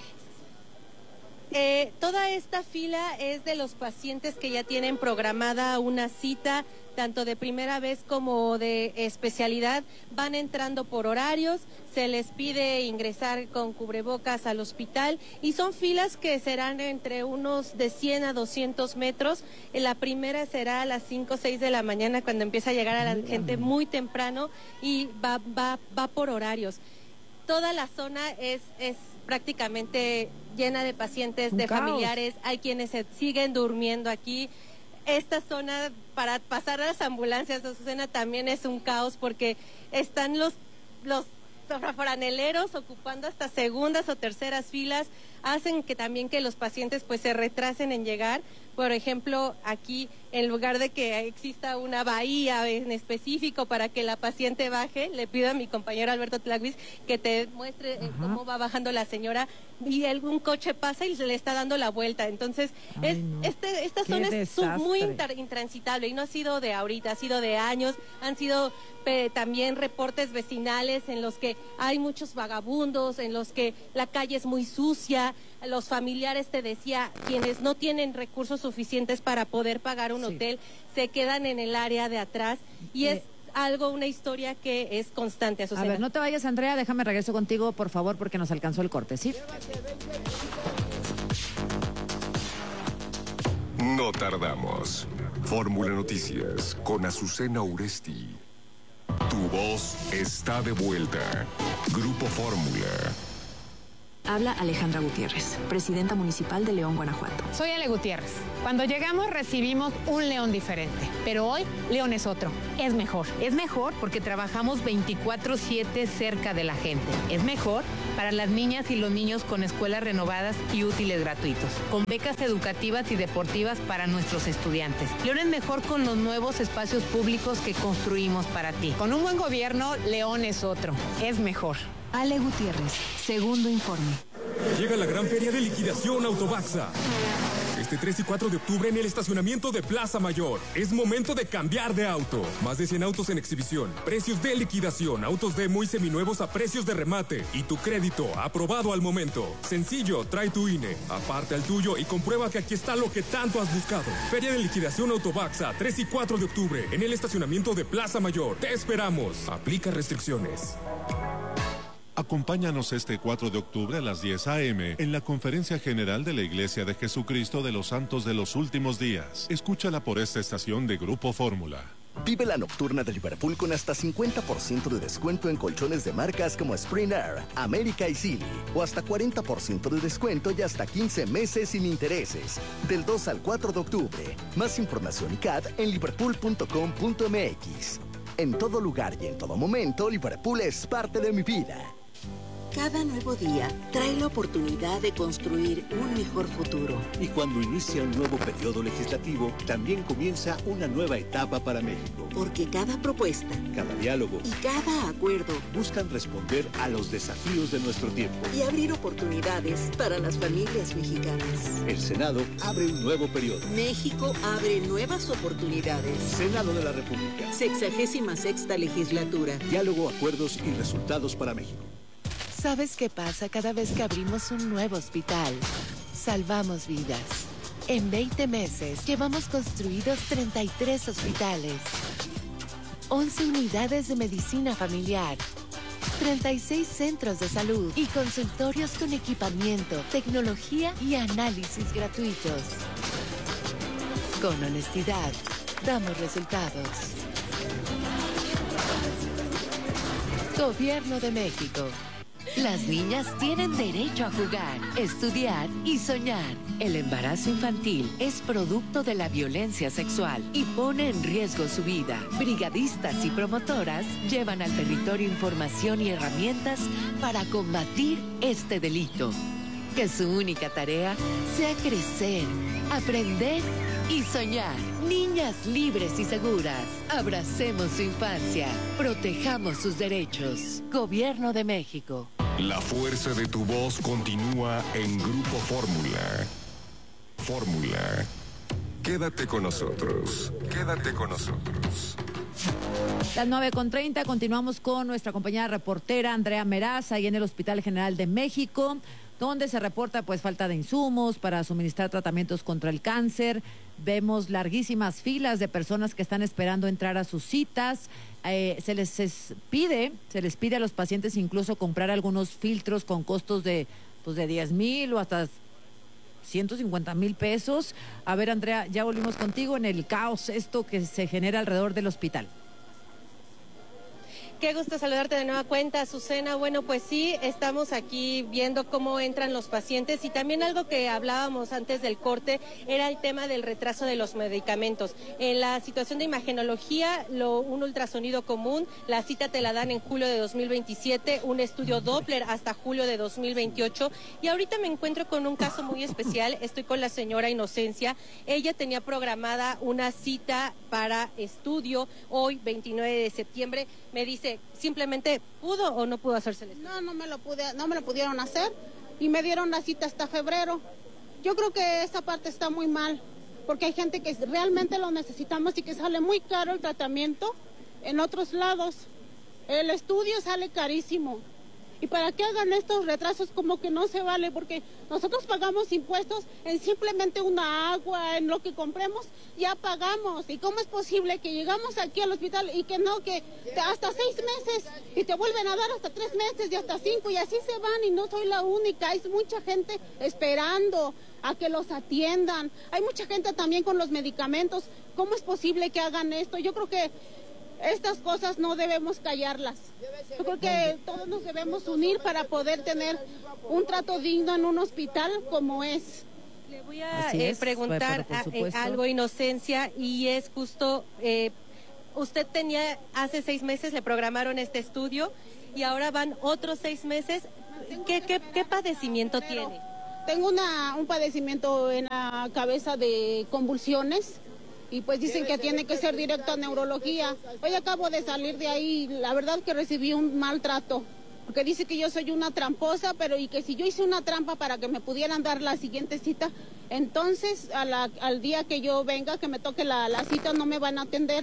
Eh, toda esta fila es de los pacientes que ya tienen programada una cita, tanto de primera vez como de especialidad. Van entrando por horarios, se les pide ingresar con cubrebocas al hospital y son filas que serán entre unos de cien a doscientos metros. La primera será a las cinco o seis de la mañana, cuando empieza a llegar a la gente muy temprano, y va, va, va por horarios. Toda la zona es, es prácticamente llena de pacientes, de familiares. Hay quienes se siguen durmiendo aquí. Esta zona para pasar a las ambulancias de Azucena también es un caos, porque están los, los franeleros ocupando hasta segundas o terceras filas. hacen que también que los pacientes pues se retrasen en llegar. Por ejemplo, aquí, en lugar de que exista una bahía en específico para que la paciente baje, le pido a mi compañero Alberto Tlaquis que te muestre eh, cómo va bajando la señora y el, un coche pasa y se le está dando la vuelta. Entonces, Ay, es, no. este, esta Qué zona es desastre. muy inter, intransitable y no ha sido de ahorita, ha sido de años. Han sido eh, también reportes vecinales en los que hay muchos vagabundos, en los que la calle es muy sucia. Los familiares, te decía, quienes no tienen recursos suficientes para poder pagar un Sí. hotel, se quedan en el área de atrás y Eh, es algo, una historia que es constante, A Azucena. ver, no te vayas, Andrea, déjame regreso contigo, por favor, porque nos alcanzó el corte, ¿sí? No tardamos. Fórmula Noticias con Azucena Uresti. Tu voz está de vuelta. Grupo Fórmula. Habla Alejandra Gutiérrez, presidenta municipal de León, Guanajuato. Soy Ale Gutiérrez. Cuando llegamos recibimos un León diferente, pero hoy León es otro. Es mejor. Es mejor porque trabajamos veinticuatro siete cerca de la gente. Es mejor para las niñas y los niños con escuelas renovadas y útiles gratuitos, con becas educativas y deportivas para nuestros estudiantes. León es mejor con los nuevos espacios públicos que construimos para ti. Con un buen gobierno, León es otro. Es mejor. Ale Gutiérrez, segundo informe. Llega la gran feria de liquidación Autobaxa. Este tres y cuatro de octubre en el estacionamiento de Plaza Mayor. Es momento de cambiar de auto. Más de cien autos en exhibición. Precios de liquidación. Autos demo y seminuevos a precios de remate. Y tu crédito aprobado al momento. Sencillo, trae tu I N E. Aparta el tuyo y comprueba que aquí está lo que tanto has buscado. Feria de liquidación Autobaxa, tres y cuatro de octubre en el estacionamiento de Plaza Mayor. Te esperamos. Aplica restricciones. Acompáñanos este cuatro de octubre a las diez a eme en la Conferencia General de la Iglesia de Jesucristo de los Santos de los Últimos Días. Escúchala por esta estación de Grupo Fórmula. Vive la nocturna de Liverpool con hasta cincuenta por ciento de descuento en colchones de marcas como Spring Air, América y Silly. O hasta cuarenta por ciento de descuento y hasta quince meses sin intereses. Del dos al cuatro de octubre. Más información y C A D en liverpool punto com punto m x. En todo lugar y en todo momento, Liverpool es parte de mi vida. Cada nuevo día trae la oportunidad de construir un mejor futuro. Y cuando inicia un nuevo periodo legislativo, también comienza una nueva etapa para México. Porque cada propuesta, cada diálogo y cada acuerdo buscan responder a los desafíos de nuestro tiempo y abrir oportunidades para las familias mexicanas. El Senado abre un nuevo periodo. México abre nuevas oportunidades. Senado de la República. Sexagésima sexta legislatura. Diálogo, acuerdos y resultados para México. ¿Sabes qué pasa cada vez que abrimos un nuevo hospital? Salvamos vidas. En veinte meses llevamos construidos treinta y tres hospitales, once unidades de medicina familiar, treinta y seis centros de salud y consultorios con equipamiento, tecnología y análisis gratuitos. Con honestidad, damos resultados. Gobierno de México. Las niñas tienen derecho a jugar, estudiar y soñar. El embarazo infantil es producto de la violencia sexual y pone en riesgo su vida. Brigadistas y promotoras llevan al territorio información y herramientas para combatir este delito. Que su única tarea sea crecer, aprender y soñar. Niñas libres y seguras. Abracemos su infancia. Protejamos sus derechos. Gobierno de México. La fuerza de tu voz continúa en Grupo Fórmula. Fórmula. Quédate con nosotros. Quédate con nosotros. Las nueve con treinta, continuamos con nuestra compañera reportera Andrea Meraz, ahí en el Hospital General de México, donde se reporta pues falta de insumos para suministrar tratamientos contra el cáncer. Vemos larguísimas filas de personas que están esperando entrar a sus citas. Eh, se les es, pide, se les pide a los pacientes incluso comprar algunos filtros con costos de, pues de diez mil o hasta ciento cincuenta mil pesos. A ver, Andrea, ya volvimos contigo en el caos esto que se genera alrededor del hospital. Qué gusto saludarte de nueva cuenta, Azucena. Bueno, pues sí, estamos aquí viendo cómo entran los pacientes y también algo que hablábamos antes del corte era el tema del retraso de los medicamentos. En la situación de imagenología, lo, un ultrasonido común, la cita te la dan en julio de dos mil veintisiete, un estudio Doppler hasta julio de dos mil veintiocho y ahorita me encuentro con un caso muy especial. Estoy con la señora Inocencia. Ella tenía programada una cita para estudio hoy, veintinueve de septiembre. Me dice, ¿simplemente pudo o no pudo hacerse el estudio? No, no me lo pude, no me lo pudieron hacer y me dieron la cita hasta febrero. Yo creo que esta parte está muy mal, porque hay gente que realmente lo necesitamos y que sale muy caro el tratamiento en otros lados. El estudio sale carísimo. Y para que hagan estos retrasos como que no se vale, porque nosotros pagamos impuestos en simplemente una agua, en lo que compremos, ya pagamos. ¿Y cómo es posible que llegamos aquí al hospital y que no, que hasta seis meses y te vuelven a dar hasta tres meses y hasta cinco y así se van y no soy la única? Hay mucha gente esperando a que los atiendan. Hay mucha gente también con los medicamentos. ¿Cómo es posible que hagan esto? Yo creo que estas cosas no debemos callarlas. Yo creo que todos nos debemos unir para poder tener un trato digno en un hospital como es. Le voy a eh, preguntar a, eh, algo, Inocencia, y es justo, eh, usted tenía hace seis meses, le programaron este estudio y ahora van otros seis meses. ¿Qué, qué, qué padecimiento tiene? Tengo una, un padecimiento en la cabeza de convulsiones. Y pues dicen que tiene que ser directo a neurología. Hoy acabo de salir de ahí, la verdad que recibí un maltrato, porque dice que yo soy una tramposa, pero y que si yo hice una trampa para que me pudieran dar la siguiente cita, entonces a la, al día que yo venga, que me toque la, la cita, no me van a atender.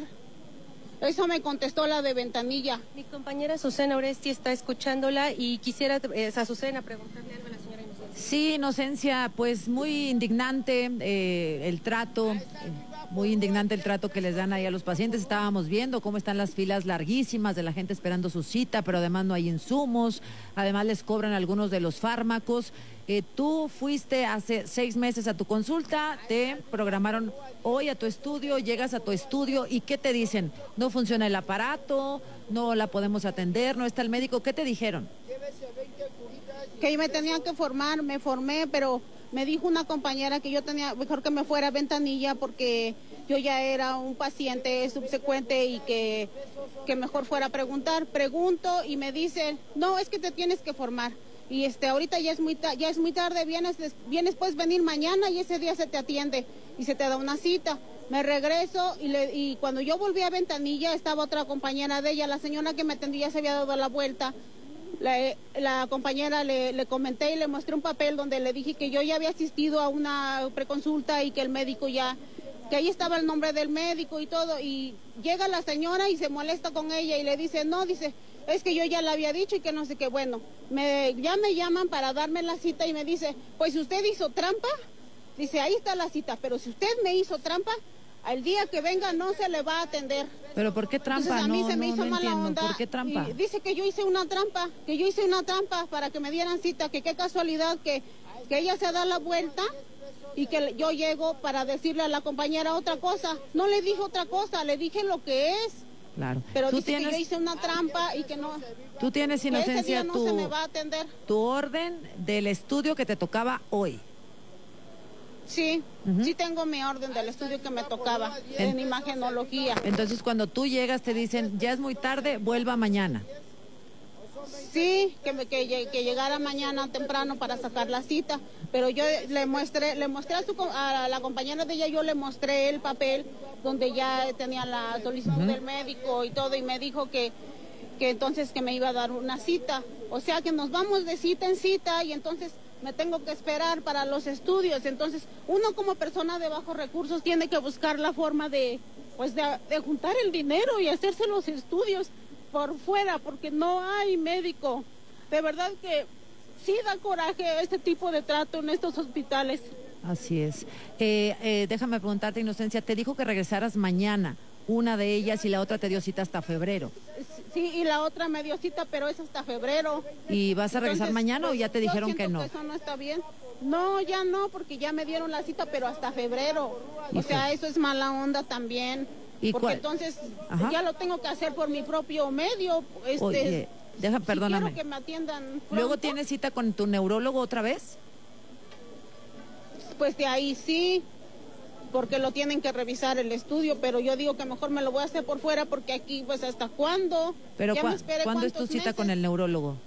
Eso me contestó la de Ventanilla. Mi compañera Azucena Oresti está escuchándola y quisiera, eh, Azucena, preguntarle algo a la señora Inocencia. Sí, Inocencia, pues muy indignante eh, el trato. Eh, Muy indignante el trato que les dan ahí a los pacientes. Estábamos viendo cómo están las filas larguísimas de la gente esperando su cita, pero además no hay insumos, además les cobran algunos de los fármacos. Eh, tú fuiste hace seis meses a tu consulta, te programaron hoy a tu estudio, llegas a tu estudio y ¿qué te dicen? No funciona el aparato, no la podemos atender, no está el médico. ¿Qué te dijeron? Que me tenían que formar, me formé, pero me dijo una compañera que yo tenía, mejor que me fuera a Ventanilla porque yo ya era un paciente subsecuente y que, que mejor fuera a preguntar. Pregunto y me dice, no, es que te tienes que formar. Y este ahorita ya es muy, ta ya es muy tarde, vienes, vienes puedes venir mañana y ese día se te atiende y se te da una cita. Me regreso y, le, y cuando yo volví a Ventanilla estaba otra compañera de ella, la señora que me atendía se había dado la vuelta. La, la compañera le, le comenté y le mostré un papel donde le dije que yo ya había asistido a una preconsulta y que el médico ya, que ahí estaba el nombre del médico y todo, y llega la señora y se molesta con ella y le dice, no, dice, es que yo ya le había dicho y que no sé qué. Bueno, me, ya me llaman para darme la cita y me dice, pues si usted hizo trampa, dice, ahí está la cita, pero si usted me hizo trampa, al día que venga no se le va a atender. ¿Pero por qué trampa? Entonces, a mí no, se me no, hizo no mala entiendo. onda. ¿Por qué trampa? Y dice que yo hice una trampa, que yo hice una trampa para que me dieran cita, que qué casualidad que, que ella se da la vuelta y que yo llego para decirle a la compañera otra cosa. No le dije otra cosa, le dije lo que es. Claro. Pero ¿Tú dice tienes, que yo hice una trampa y que no. Tú tienes, Inocencia, que ese día no tu, se me va a atender. tu orden del estudio que te tocaba hoy. Sí, uh-huh. sí tengo mi orden del estudio que me tocaba en, en imagenología. Entonces cuando tú llegas te dicen, ya es muy tarde, vuelva mañana. Sí, que, me, que, que llegara mañana temprano para sacar la cita, pero yo le mostré, le mostré a, su, a la compañera de ella, yo le mostré el papel donde ya tenía la solicitud uh-huh. del médico y todo, y me dijo que, que entonces que me iba a dar una cita. O sea que nos vamos de cita en cita y entonces me tengo que esperar para los estudios. Entonces uno como persona de bajos recursos tiene que buscar la forma de, pues de, de juntar el dinero y hacerse los estudios por fuera, porque no hay médico. De verdad que sí da coraje este tipo de trato en estos hospitales. Así es. Eh, eh, déjame preguntarte, Inocencia, te dijo que regresaras mañana, una de ellas, y la otra te dio cita hasta febrero. Sí, y la otra me dio cita, pero es hasta febrero. ¿Y vas a regresar Entonces, mañana o ya te dijeron que no? Que eso no está bien. No, ya no, porque ya me dieron la cita, pero hasta febrero. O sea, eso es mala onda también. ¿Y porque cuál? entonces Ajá. ya lo tengo que hacer por mi propio medio. Este, Oye, deja, perdóname. Si quiero que me atiendan pronto, ¿Luego tienes cita con tu neurólogo otra vez? Pues de ahí sí, porque lo tienen que revisar el estudio, pero yo digo que mejor me lo voy a hacer por fuera, porque aquí pues hasta cuándo. Pero Ya cua- me esperé ¿cuándo es tu cuántos cita meses. con el neurólogo?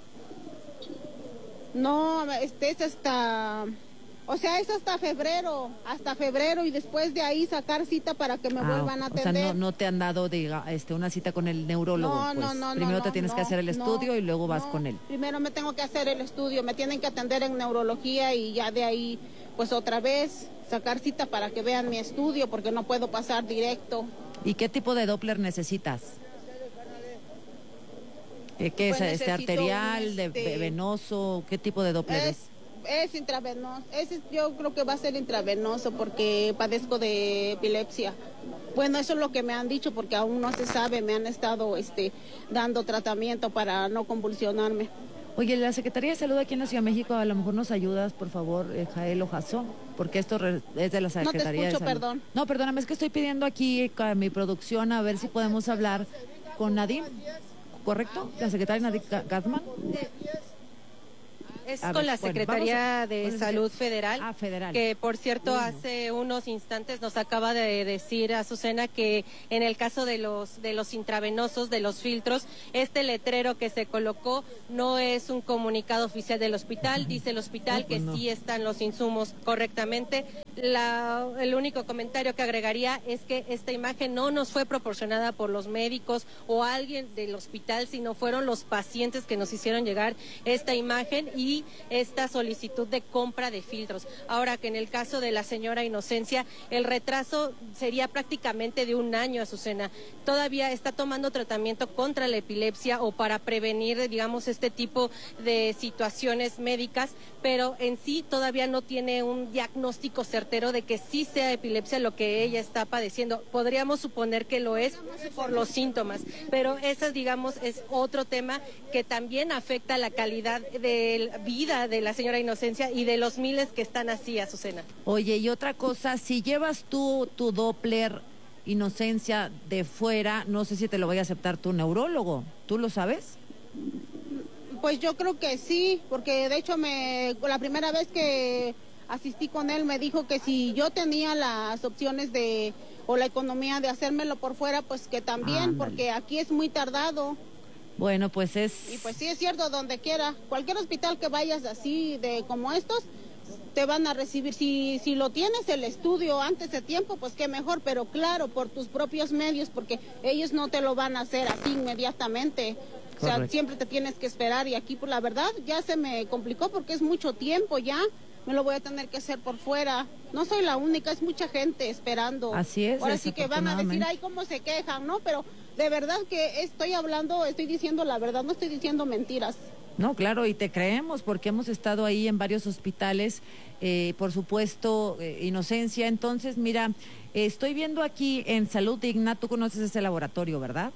No, este es hasta, o sea, es hasta febrero, hasta febrero y después de ahí sacar cita para que me Ah, vuelvan a o sea, atender. no, no te han dado diga, este, una cita con el neurólogo. No, pues. no, no, Primero no, te tienes no, que hacer el no, estudio y luego vas no. con él. Primero me tengo que hacer el estudio, me tienen que atender en neurología y ya de ahí, pues otra vez sacar cita para que vean mi estudio, porque no puedo pasar directo. ¿Y qué tipo de Doppler necesitas? Eh, ¿Qué es? Pues ¿Este necesito arterial, un, de este, venoso? ¿Qué tipo de Doppler es? Es, es intravenoso, ese yo creo que va a ser intravenoso porque padezco de epilepsia. Bueno, eso es lo que me han dicho porque aún no se sabe, me han estado este, dando tratamiento para no convulsionarme. Oye, la Secretaría de Salud aquí en la Ciudad de México, a lo mejor nos ayudas, por favor, eh, Jael o Jasón, porque esto re- es de la No te Secretaría escucho, de Salud. perdón. No, perdóname, es que estoy pidiendo aquí a mi producción a ver si podemos hablar con Nadim, ¿correcto? La secretaria Nadim Ga- Gatman. Es A con ver, la bueno, Secretaría vamos a- de con el- Salud Federal, Ah, federal. que por cierto Uy, no. hace unos instantes nos acaba de decir Azucena que en el caso de los de los intravenosos, de los filtros, este letrero que se colocó no es un comunicado oficial del hospital, dice el hospital No, pues que no. sí están los insumos correctamente. La, el único comentario que agregaría es que esta imagen no nos fue proporcionada por los médicos o alguien del hospital, sino fueron los pacientes que nos hicieron llegar esta imagen y esta solicitud de compra de filtros. Ahora que en el caso de la señora Inocencia, el retraso sería prácticamente de un año, Azucena. Todavía está tomando tratamiento contra la epilepsia o para prevenir, digamos, este tipo de situaciones médicas, pero en sí todavía no tiene un diagnóstico certero de que sí sea epilepsia lo que ella está padeciendo. Podríamos suponer que lo es por los síntomas, pero ese, digamos, es otro tema que también afecta la calidad de vida de la señora Inocencia y de los miles que están así, Azucena. Oye, y otra cosa, si llevas tú tu Doppler Inocencia de fuera, no sé si te lo vaya a aceptar tu neurólogo, ¿tú lo sabes? Pues yo creo que sí, porque de hecho me la primera vez que asistí con él me dijo que si yo tenía las opciones de o la economía de hacérmelo por fuera, pues que también, Ándale. porque aquí es muy tardado. Bueno, pues es... Y pues sí es cierto, donde quiera, cualquier hospital que vayas así de como estos, te van a recibir. Si, si lo tienes el estudio antes de tiempo, pues qué mejor, pero claro, por tus propios medios, porque ellos no te lo van a hacer así inmediatamente. O sea, Correcto. siempre te tienes que esperar y aquí, por la verdad, ya se me complicó porque es mucho tiempo ya. Me lo voy a tener que hacer por fuera. No soy la única, es mucha gente esperando. Así es, Ahora sí que van a decir, desafortunadamente. ay, cómo se quejan, ¿no? Pero de verdad que estoy hablando, estoy diciendo la verdad, no estoy diciendo mentiras. No, claro, y te creemos porque hemos estado ahí en varios hospitales, eh, por supuesto, eh, Inocencia. Entonces, mira, eh, estoy viendo aquí en Salud Digna, tú conoces ese laboratorio, ¿verdad?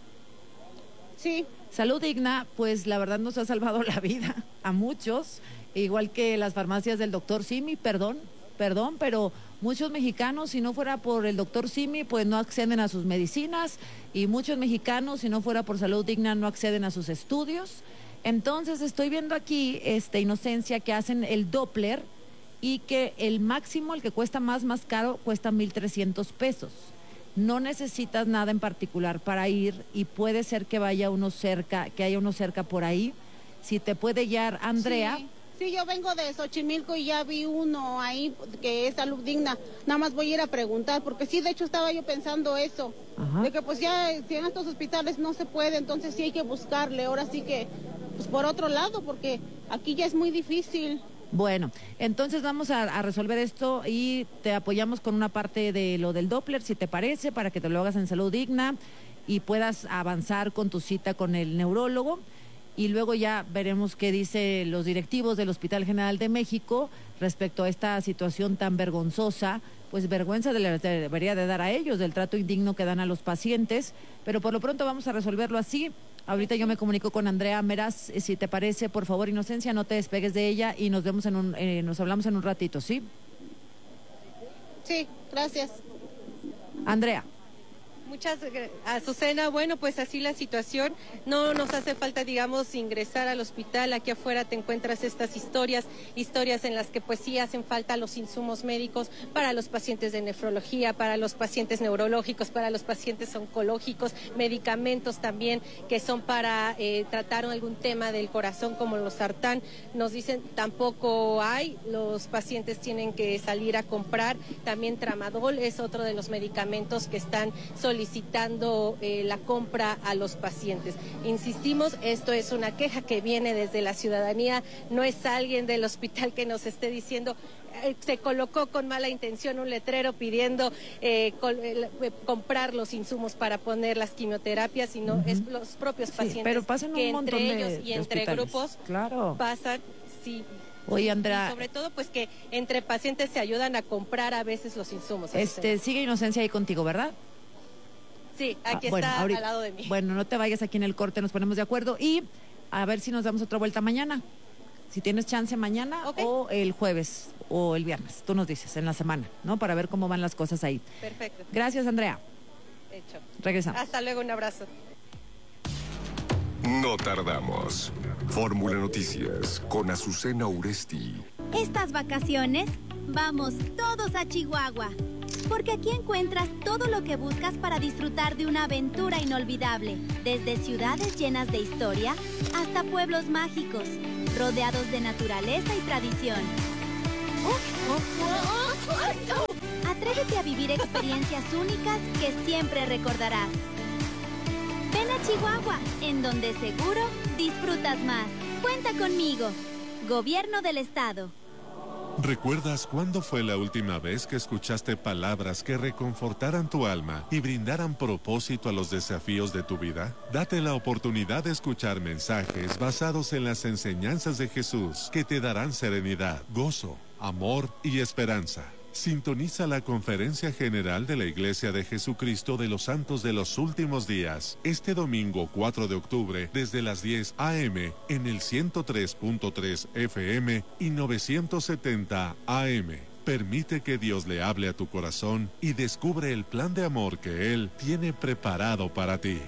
Sí. Salud Digna, pues la verdad nos ha salvado la vida a muchos, igual que las farmacias del doctor Simi, perdón, perdón, pero muchos mexicanos, si no fuera por el doctor Simi, pues no acceden a sus medicinas, y muchos mexicanos, si no fuera por Salud Digna, no acceden a sus estudios. Entonces estoy viendo aquí, este, Inocencia, que hacen el Doppler y que el máximo, el que cuesta más, más caro, cuesta mil trescientos pesos. No necesitas nada en particular para ir y puede ser que vaya uno cerca, que haya uno cerca por ahí. Si te puede guiar Andrea. Sí, sí, yo vengo de Xochimilco y ya vi uno ahí que es Salud Digna. Nada más voy a ir a preguntar, porque sí, de hecho estaba yo pensando eso. Ajá. De que pues ya si en estos hospitales no se puede, entonces sí hay que buscarle. Ahora sí que, pues por otro lado, porque aquí ya es muy difícil. Bueno, entonces vamos a, a resolver esto y te apoyamos con una parte de lo del Doppler, si te parece, para que te lo hagas en Salud Digna y puedas avanzar con tu cita con el neurólogo. Y luego ya veremos qué dicen los directivos del Hospital General de México respecto a esta situación tan vergonzosa. Pues vergüenza de la- debería de dar a ellos, del trato indigno que dan a los pacientes, pero por lo pronto vamos a resolverlo así. Ahorita yo me comunico con Andrea Meraz, eh, si te parece, por favor, Inocencia, no te despegues de ella y nos vemos en un, eh, nos hablamos en un ratito, ¿sí? Sí, gracias. Andrea. Muchas gracias, Azucena. Bueno, pues así la situación. No nos hace falta, digamos, ingresar al hospital. Aquí afuera te encuentras estas historias, historias en las que pues sí hacen falta los insumos médicos para los pacientes de nefrología, para los pacientes neurológicos, para los pacientes oncológicos, medicamentos también que son para eh, tratar algún tema del corazón como los sartán. Nos dicen tampoco hay, los pacientes tienen que salir a comprar. También tramadol es otro de los medicamentos que están solicitando solicitando eh, la compra a los pacientes. Insistimos, esto es una queja que viene desde la ciudadanía, no es alguien del hospital que nos esté diciendo, eh, se colocó con mala intención un letrero pidiendo eh, col, eh, comprar los insumos para poner las quimioterapias, sino uh-huh. es los propios pacientes sí, pero pasan que un montón entre de, ellos y de entre hospitales. grupos claro. pasan, sí. Oye, Andrea. Y sobre todo, pues que entre pacientes se ayudan a comprar a veces los insumos. Este, sigue Inocencia ahí contigo, ¿verdad? Sí, aquí ah, bueno, está ahorita, al lado de mí. Bueno, no te vayas aquí en el corte, nos ponemos de acuerdo y a ver si nos damos otra vuelta mañana. Si tienes chance mañana okay. o el jueves o el viernes, tú nos dices, en la semana, ¿no? Para ver cómo van las cosas ahí. Perfecto. Gracias, Andrea. Hecho. Regresamos. Hasta luego, un abrazo. No tardamos. Fórmula Noticias con Azucena Uresti. Estas vacaciones vamos todos a Chihuahua, porque aquí encuentras todo lo que buscas para disfrutar de una aventura inolvidable, desde ciudades llenas de historia hasta pueblos mágicos, rodeados de naturaleza y tradición. Atrévete a vivir experiencias únicas que siempre recordarás. Ven a Chihuahua, en donde seguro disfrutas más. Cuenta conmigo. Gobierno del Estado. ¿Recuerdas cuándo fue la última vez que escuchaste palabras que reconfortaran tu alma y brindaran propósito a los desafíos de tu vida? Date la oportunidad de escuchar mensajes basados en las enseñanzas de Jesús que te darán serenidad, gozo, amor y esperanza. Sintoniza la Conferencia General de la Iglesia de Jesucristo de los Santos de los Últimos Días este domingo cuatro de octubre desde las diez a eme en el ciento tres punto tres efe eme y novecientos setenta a eme. Permite que Dios le hable a tu corazón y descubre el plan de amor que Él tiene preparado para ti.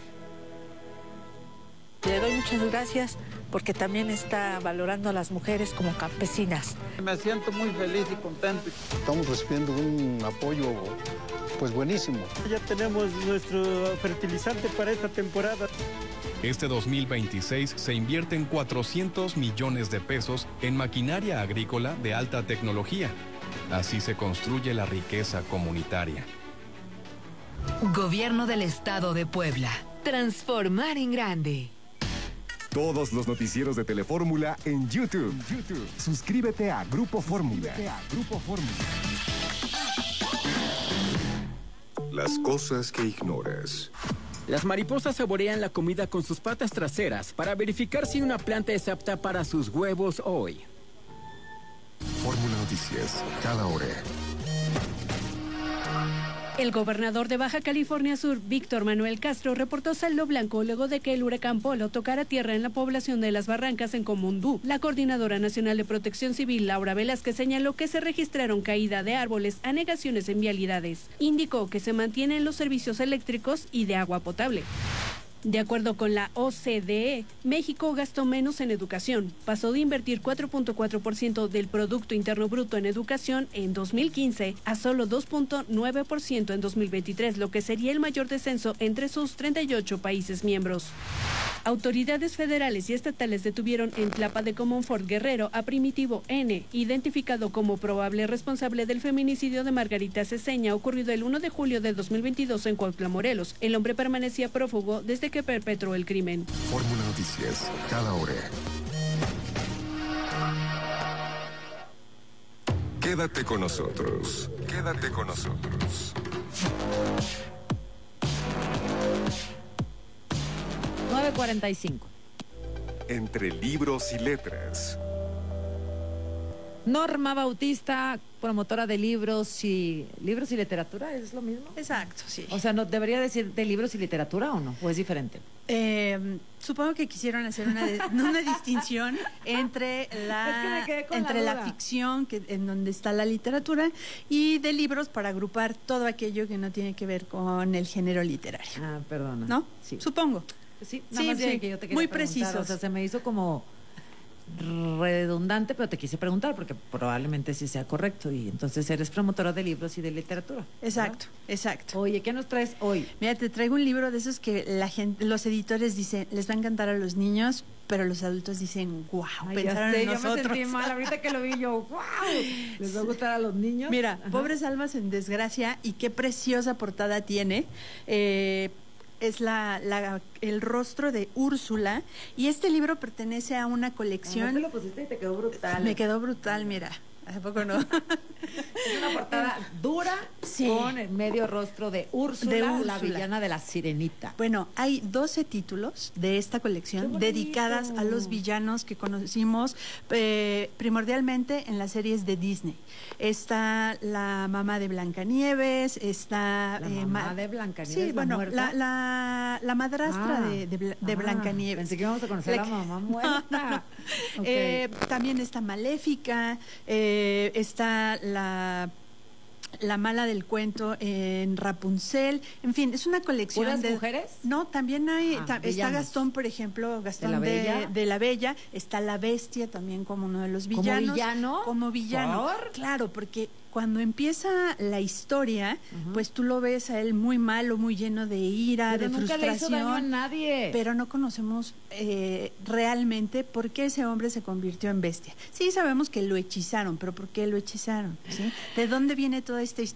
Le doy muchas gracias porque también está valorando a las mujeres como campesinas. Me siento muy feliz y contento. Estamos recibiendo un apoyo pues buenísimo. Ya tenemos nuestro fertilizante para esta temporada. Este dos mil veintiséis se invierten cuatrocientos millones de pesos en maquinaria agrícola de alta tecnología. Así se construye la riqueza comunitaria. Gobierno del Estado de Puebla. Transformar en grande. Todos los noticieros de Telefórmula en YouTube. YouTube. Suscríbete a Grupo Fórmula. Grupo Fórmula. Las cosas que ignoras. Las mariposas saborean la comida con sus patas traseras para verificar si una planta es apta para sus huevos hoy. Fórmula Noticias, cada hora. El gobernador de Baja California Sur, Víctor Manuel Castro, reportó saldo blanco luego de que el huracán Polo tocara tierra en la población de Las Barrancas, en Comondú. La Coordinadora Nacional de Protección Civil, Laura Velázquez, señaló que se registraron caída de árboles, anegaciones en vialidades. Indicó que se mantienen los servicios eléctricos y de agua potable. De acuerdo con la O C D E, México gastó menos en educación. Pasó de invertir cuatro punto cuatro por ciento del Producto Interno Bruto en educación en dos mil quince a solo dos punto nueve por ciento en dos mil veintitrés, lo que sería el mayor descenso entre sus treinta y ocho países miembros. Autoridades federales y estatales detuvieron en Tlapa de Comonfort, Guerrero, a Primitivo N, identificado como probable responsable del feminicidio de Margarita Ceseña, ocurrido el uno de julio de dos mil veintidós en Cuautla, Morelos. El hombre permanecía prófugo desde que perpetró el crimen. Fórmula Noticias, cada hora. Quédate con nosotros. Quédate con nosotros. nueve cuarenta y cinco. Entre libros y letras. Norma Bautista, promotora de libros y libros y literatura, ¿es lo mismo? Exacto, sí. O sea, ¿no debería decir de libros y literatura o no? ¿O es diferente? Eh, supongo que quisieron hacer una, de, una distinción entre la es que me quedé con entre la, la duda. ficción, que en donde está la literatura, y de libros para agrupar todo aquello que no tiene que ver con el género literario. Ah, perdona. ¿No? Sí. Supongo. Sí, nada Sí, más bien sí, que yo te quería muy preguntar, precisos. O sea, se me hizo como redundante, pero te quise preguntar porque probablemente sí sea correcto. Y entonces eres promotora de libros y de literatura. Exacto, ¿no? Exacto. Oye, ¿qué nos traes hoy? Mira, te traigo un libro de esos que la gente, los editores dicen, les va a encantar a los niños, pero los adultos dicen, wow, Ay, pensaron ya sé, en nosotros. Yo me sentí mal ahorita que lo vi yo, wow. ¿Les va a gustar a los niños? Mira, Ajá. Pobres almas en desgracia, y qué preciosa portada tiene. Eh, es la, la, el rostro de Úrsula, y este libro pertenece a una colección. ¿Cómo te lo pusiste y te quedó brutal? Me quedó brutal, mira. ¿A poco no? Es una portada dura, sí, con el medio rostro de Úrsula, de Úrsula, la villana de la Sirenita. Bueno, hay doce títulos de esta colección dedicadas a los villanos que conocimos eh, primordialmente en las series de Disney. Está la mamá de Blancanieves, está... La eh, mamá ma de Blancanieves, sí, la bueno, muerta. la, la, la madrastra Ah, de, de, de ah, Blancanieves. Pensé que íbamos a conocer La a la que- mamá muerta. No, no. Ok. Eh, también está Maléfica, eh, está la... La mala del cuento en Rapunzel, en fin, es una colección ¿Puras de mujeres? No, también hay Ah, ta- está villanos. Gastón, por ejemplo, Gastón ¿De la de, Bella? de la Bella, está la Bestia también como uno de los ¿Como villanos. villano? Como villano. ¿Por? Claro, porque cuando empieza la historia, pues tú lo ves a él muy malo, muy lleno de ira, Pero de nunca le hizo frustración. daño a nadie. Pero no conocemos eh, realmente por qué ese hombre se convirtió en bestia. Sí sabemos que lo hechizaron, pero ¿por qué lo hechizaron? ¿Sí? ¿De dónde viene toda esta historia?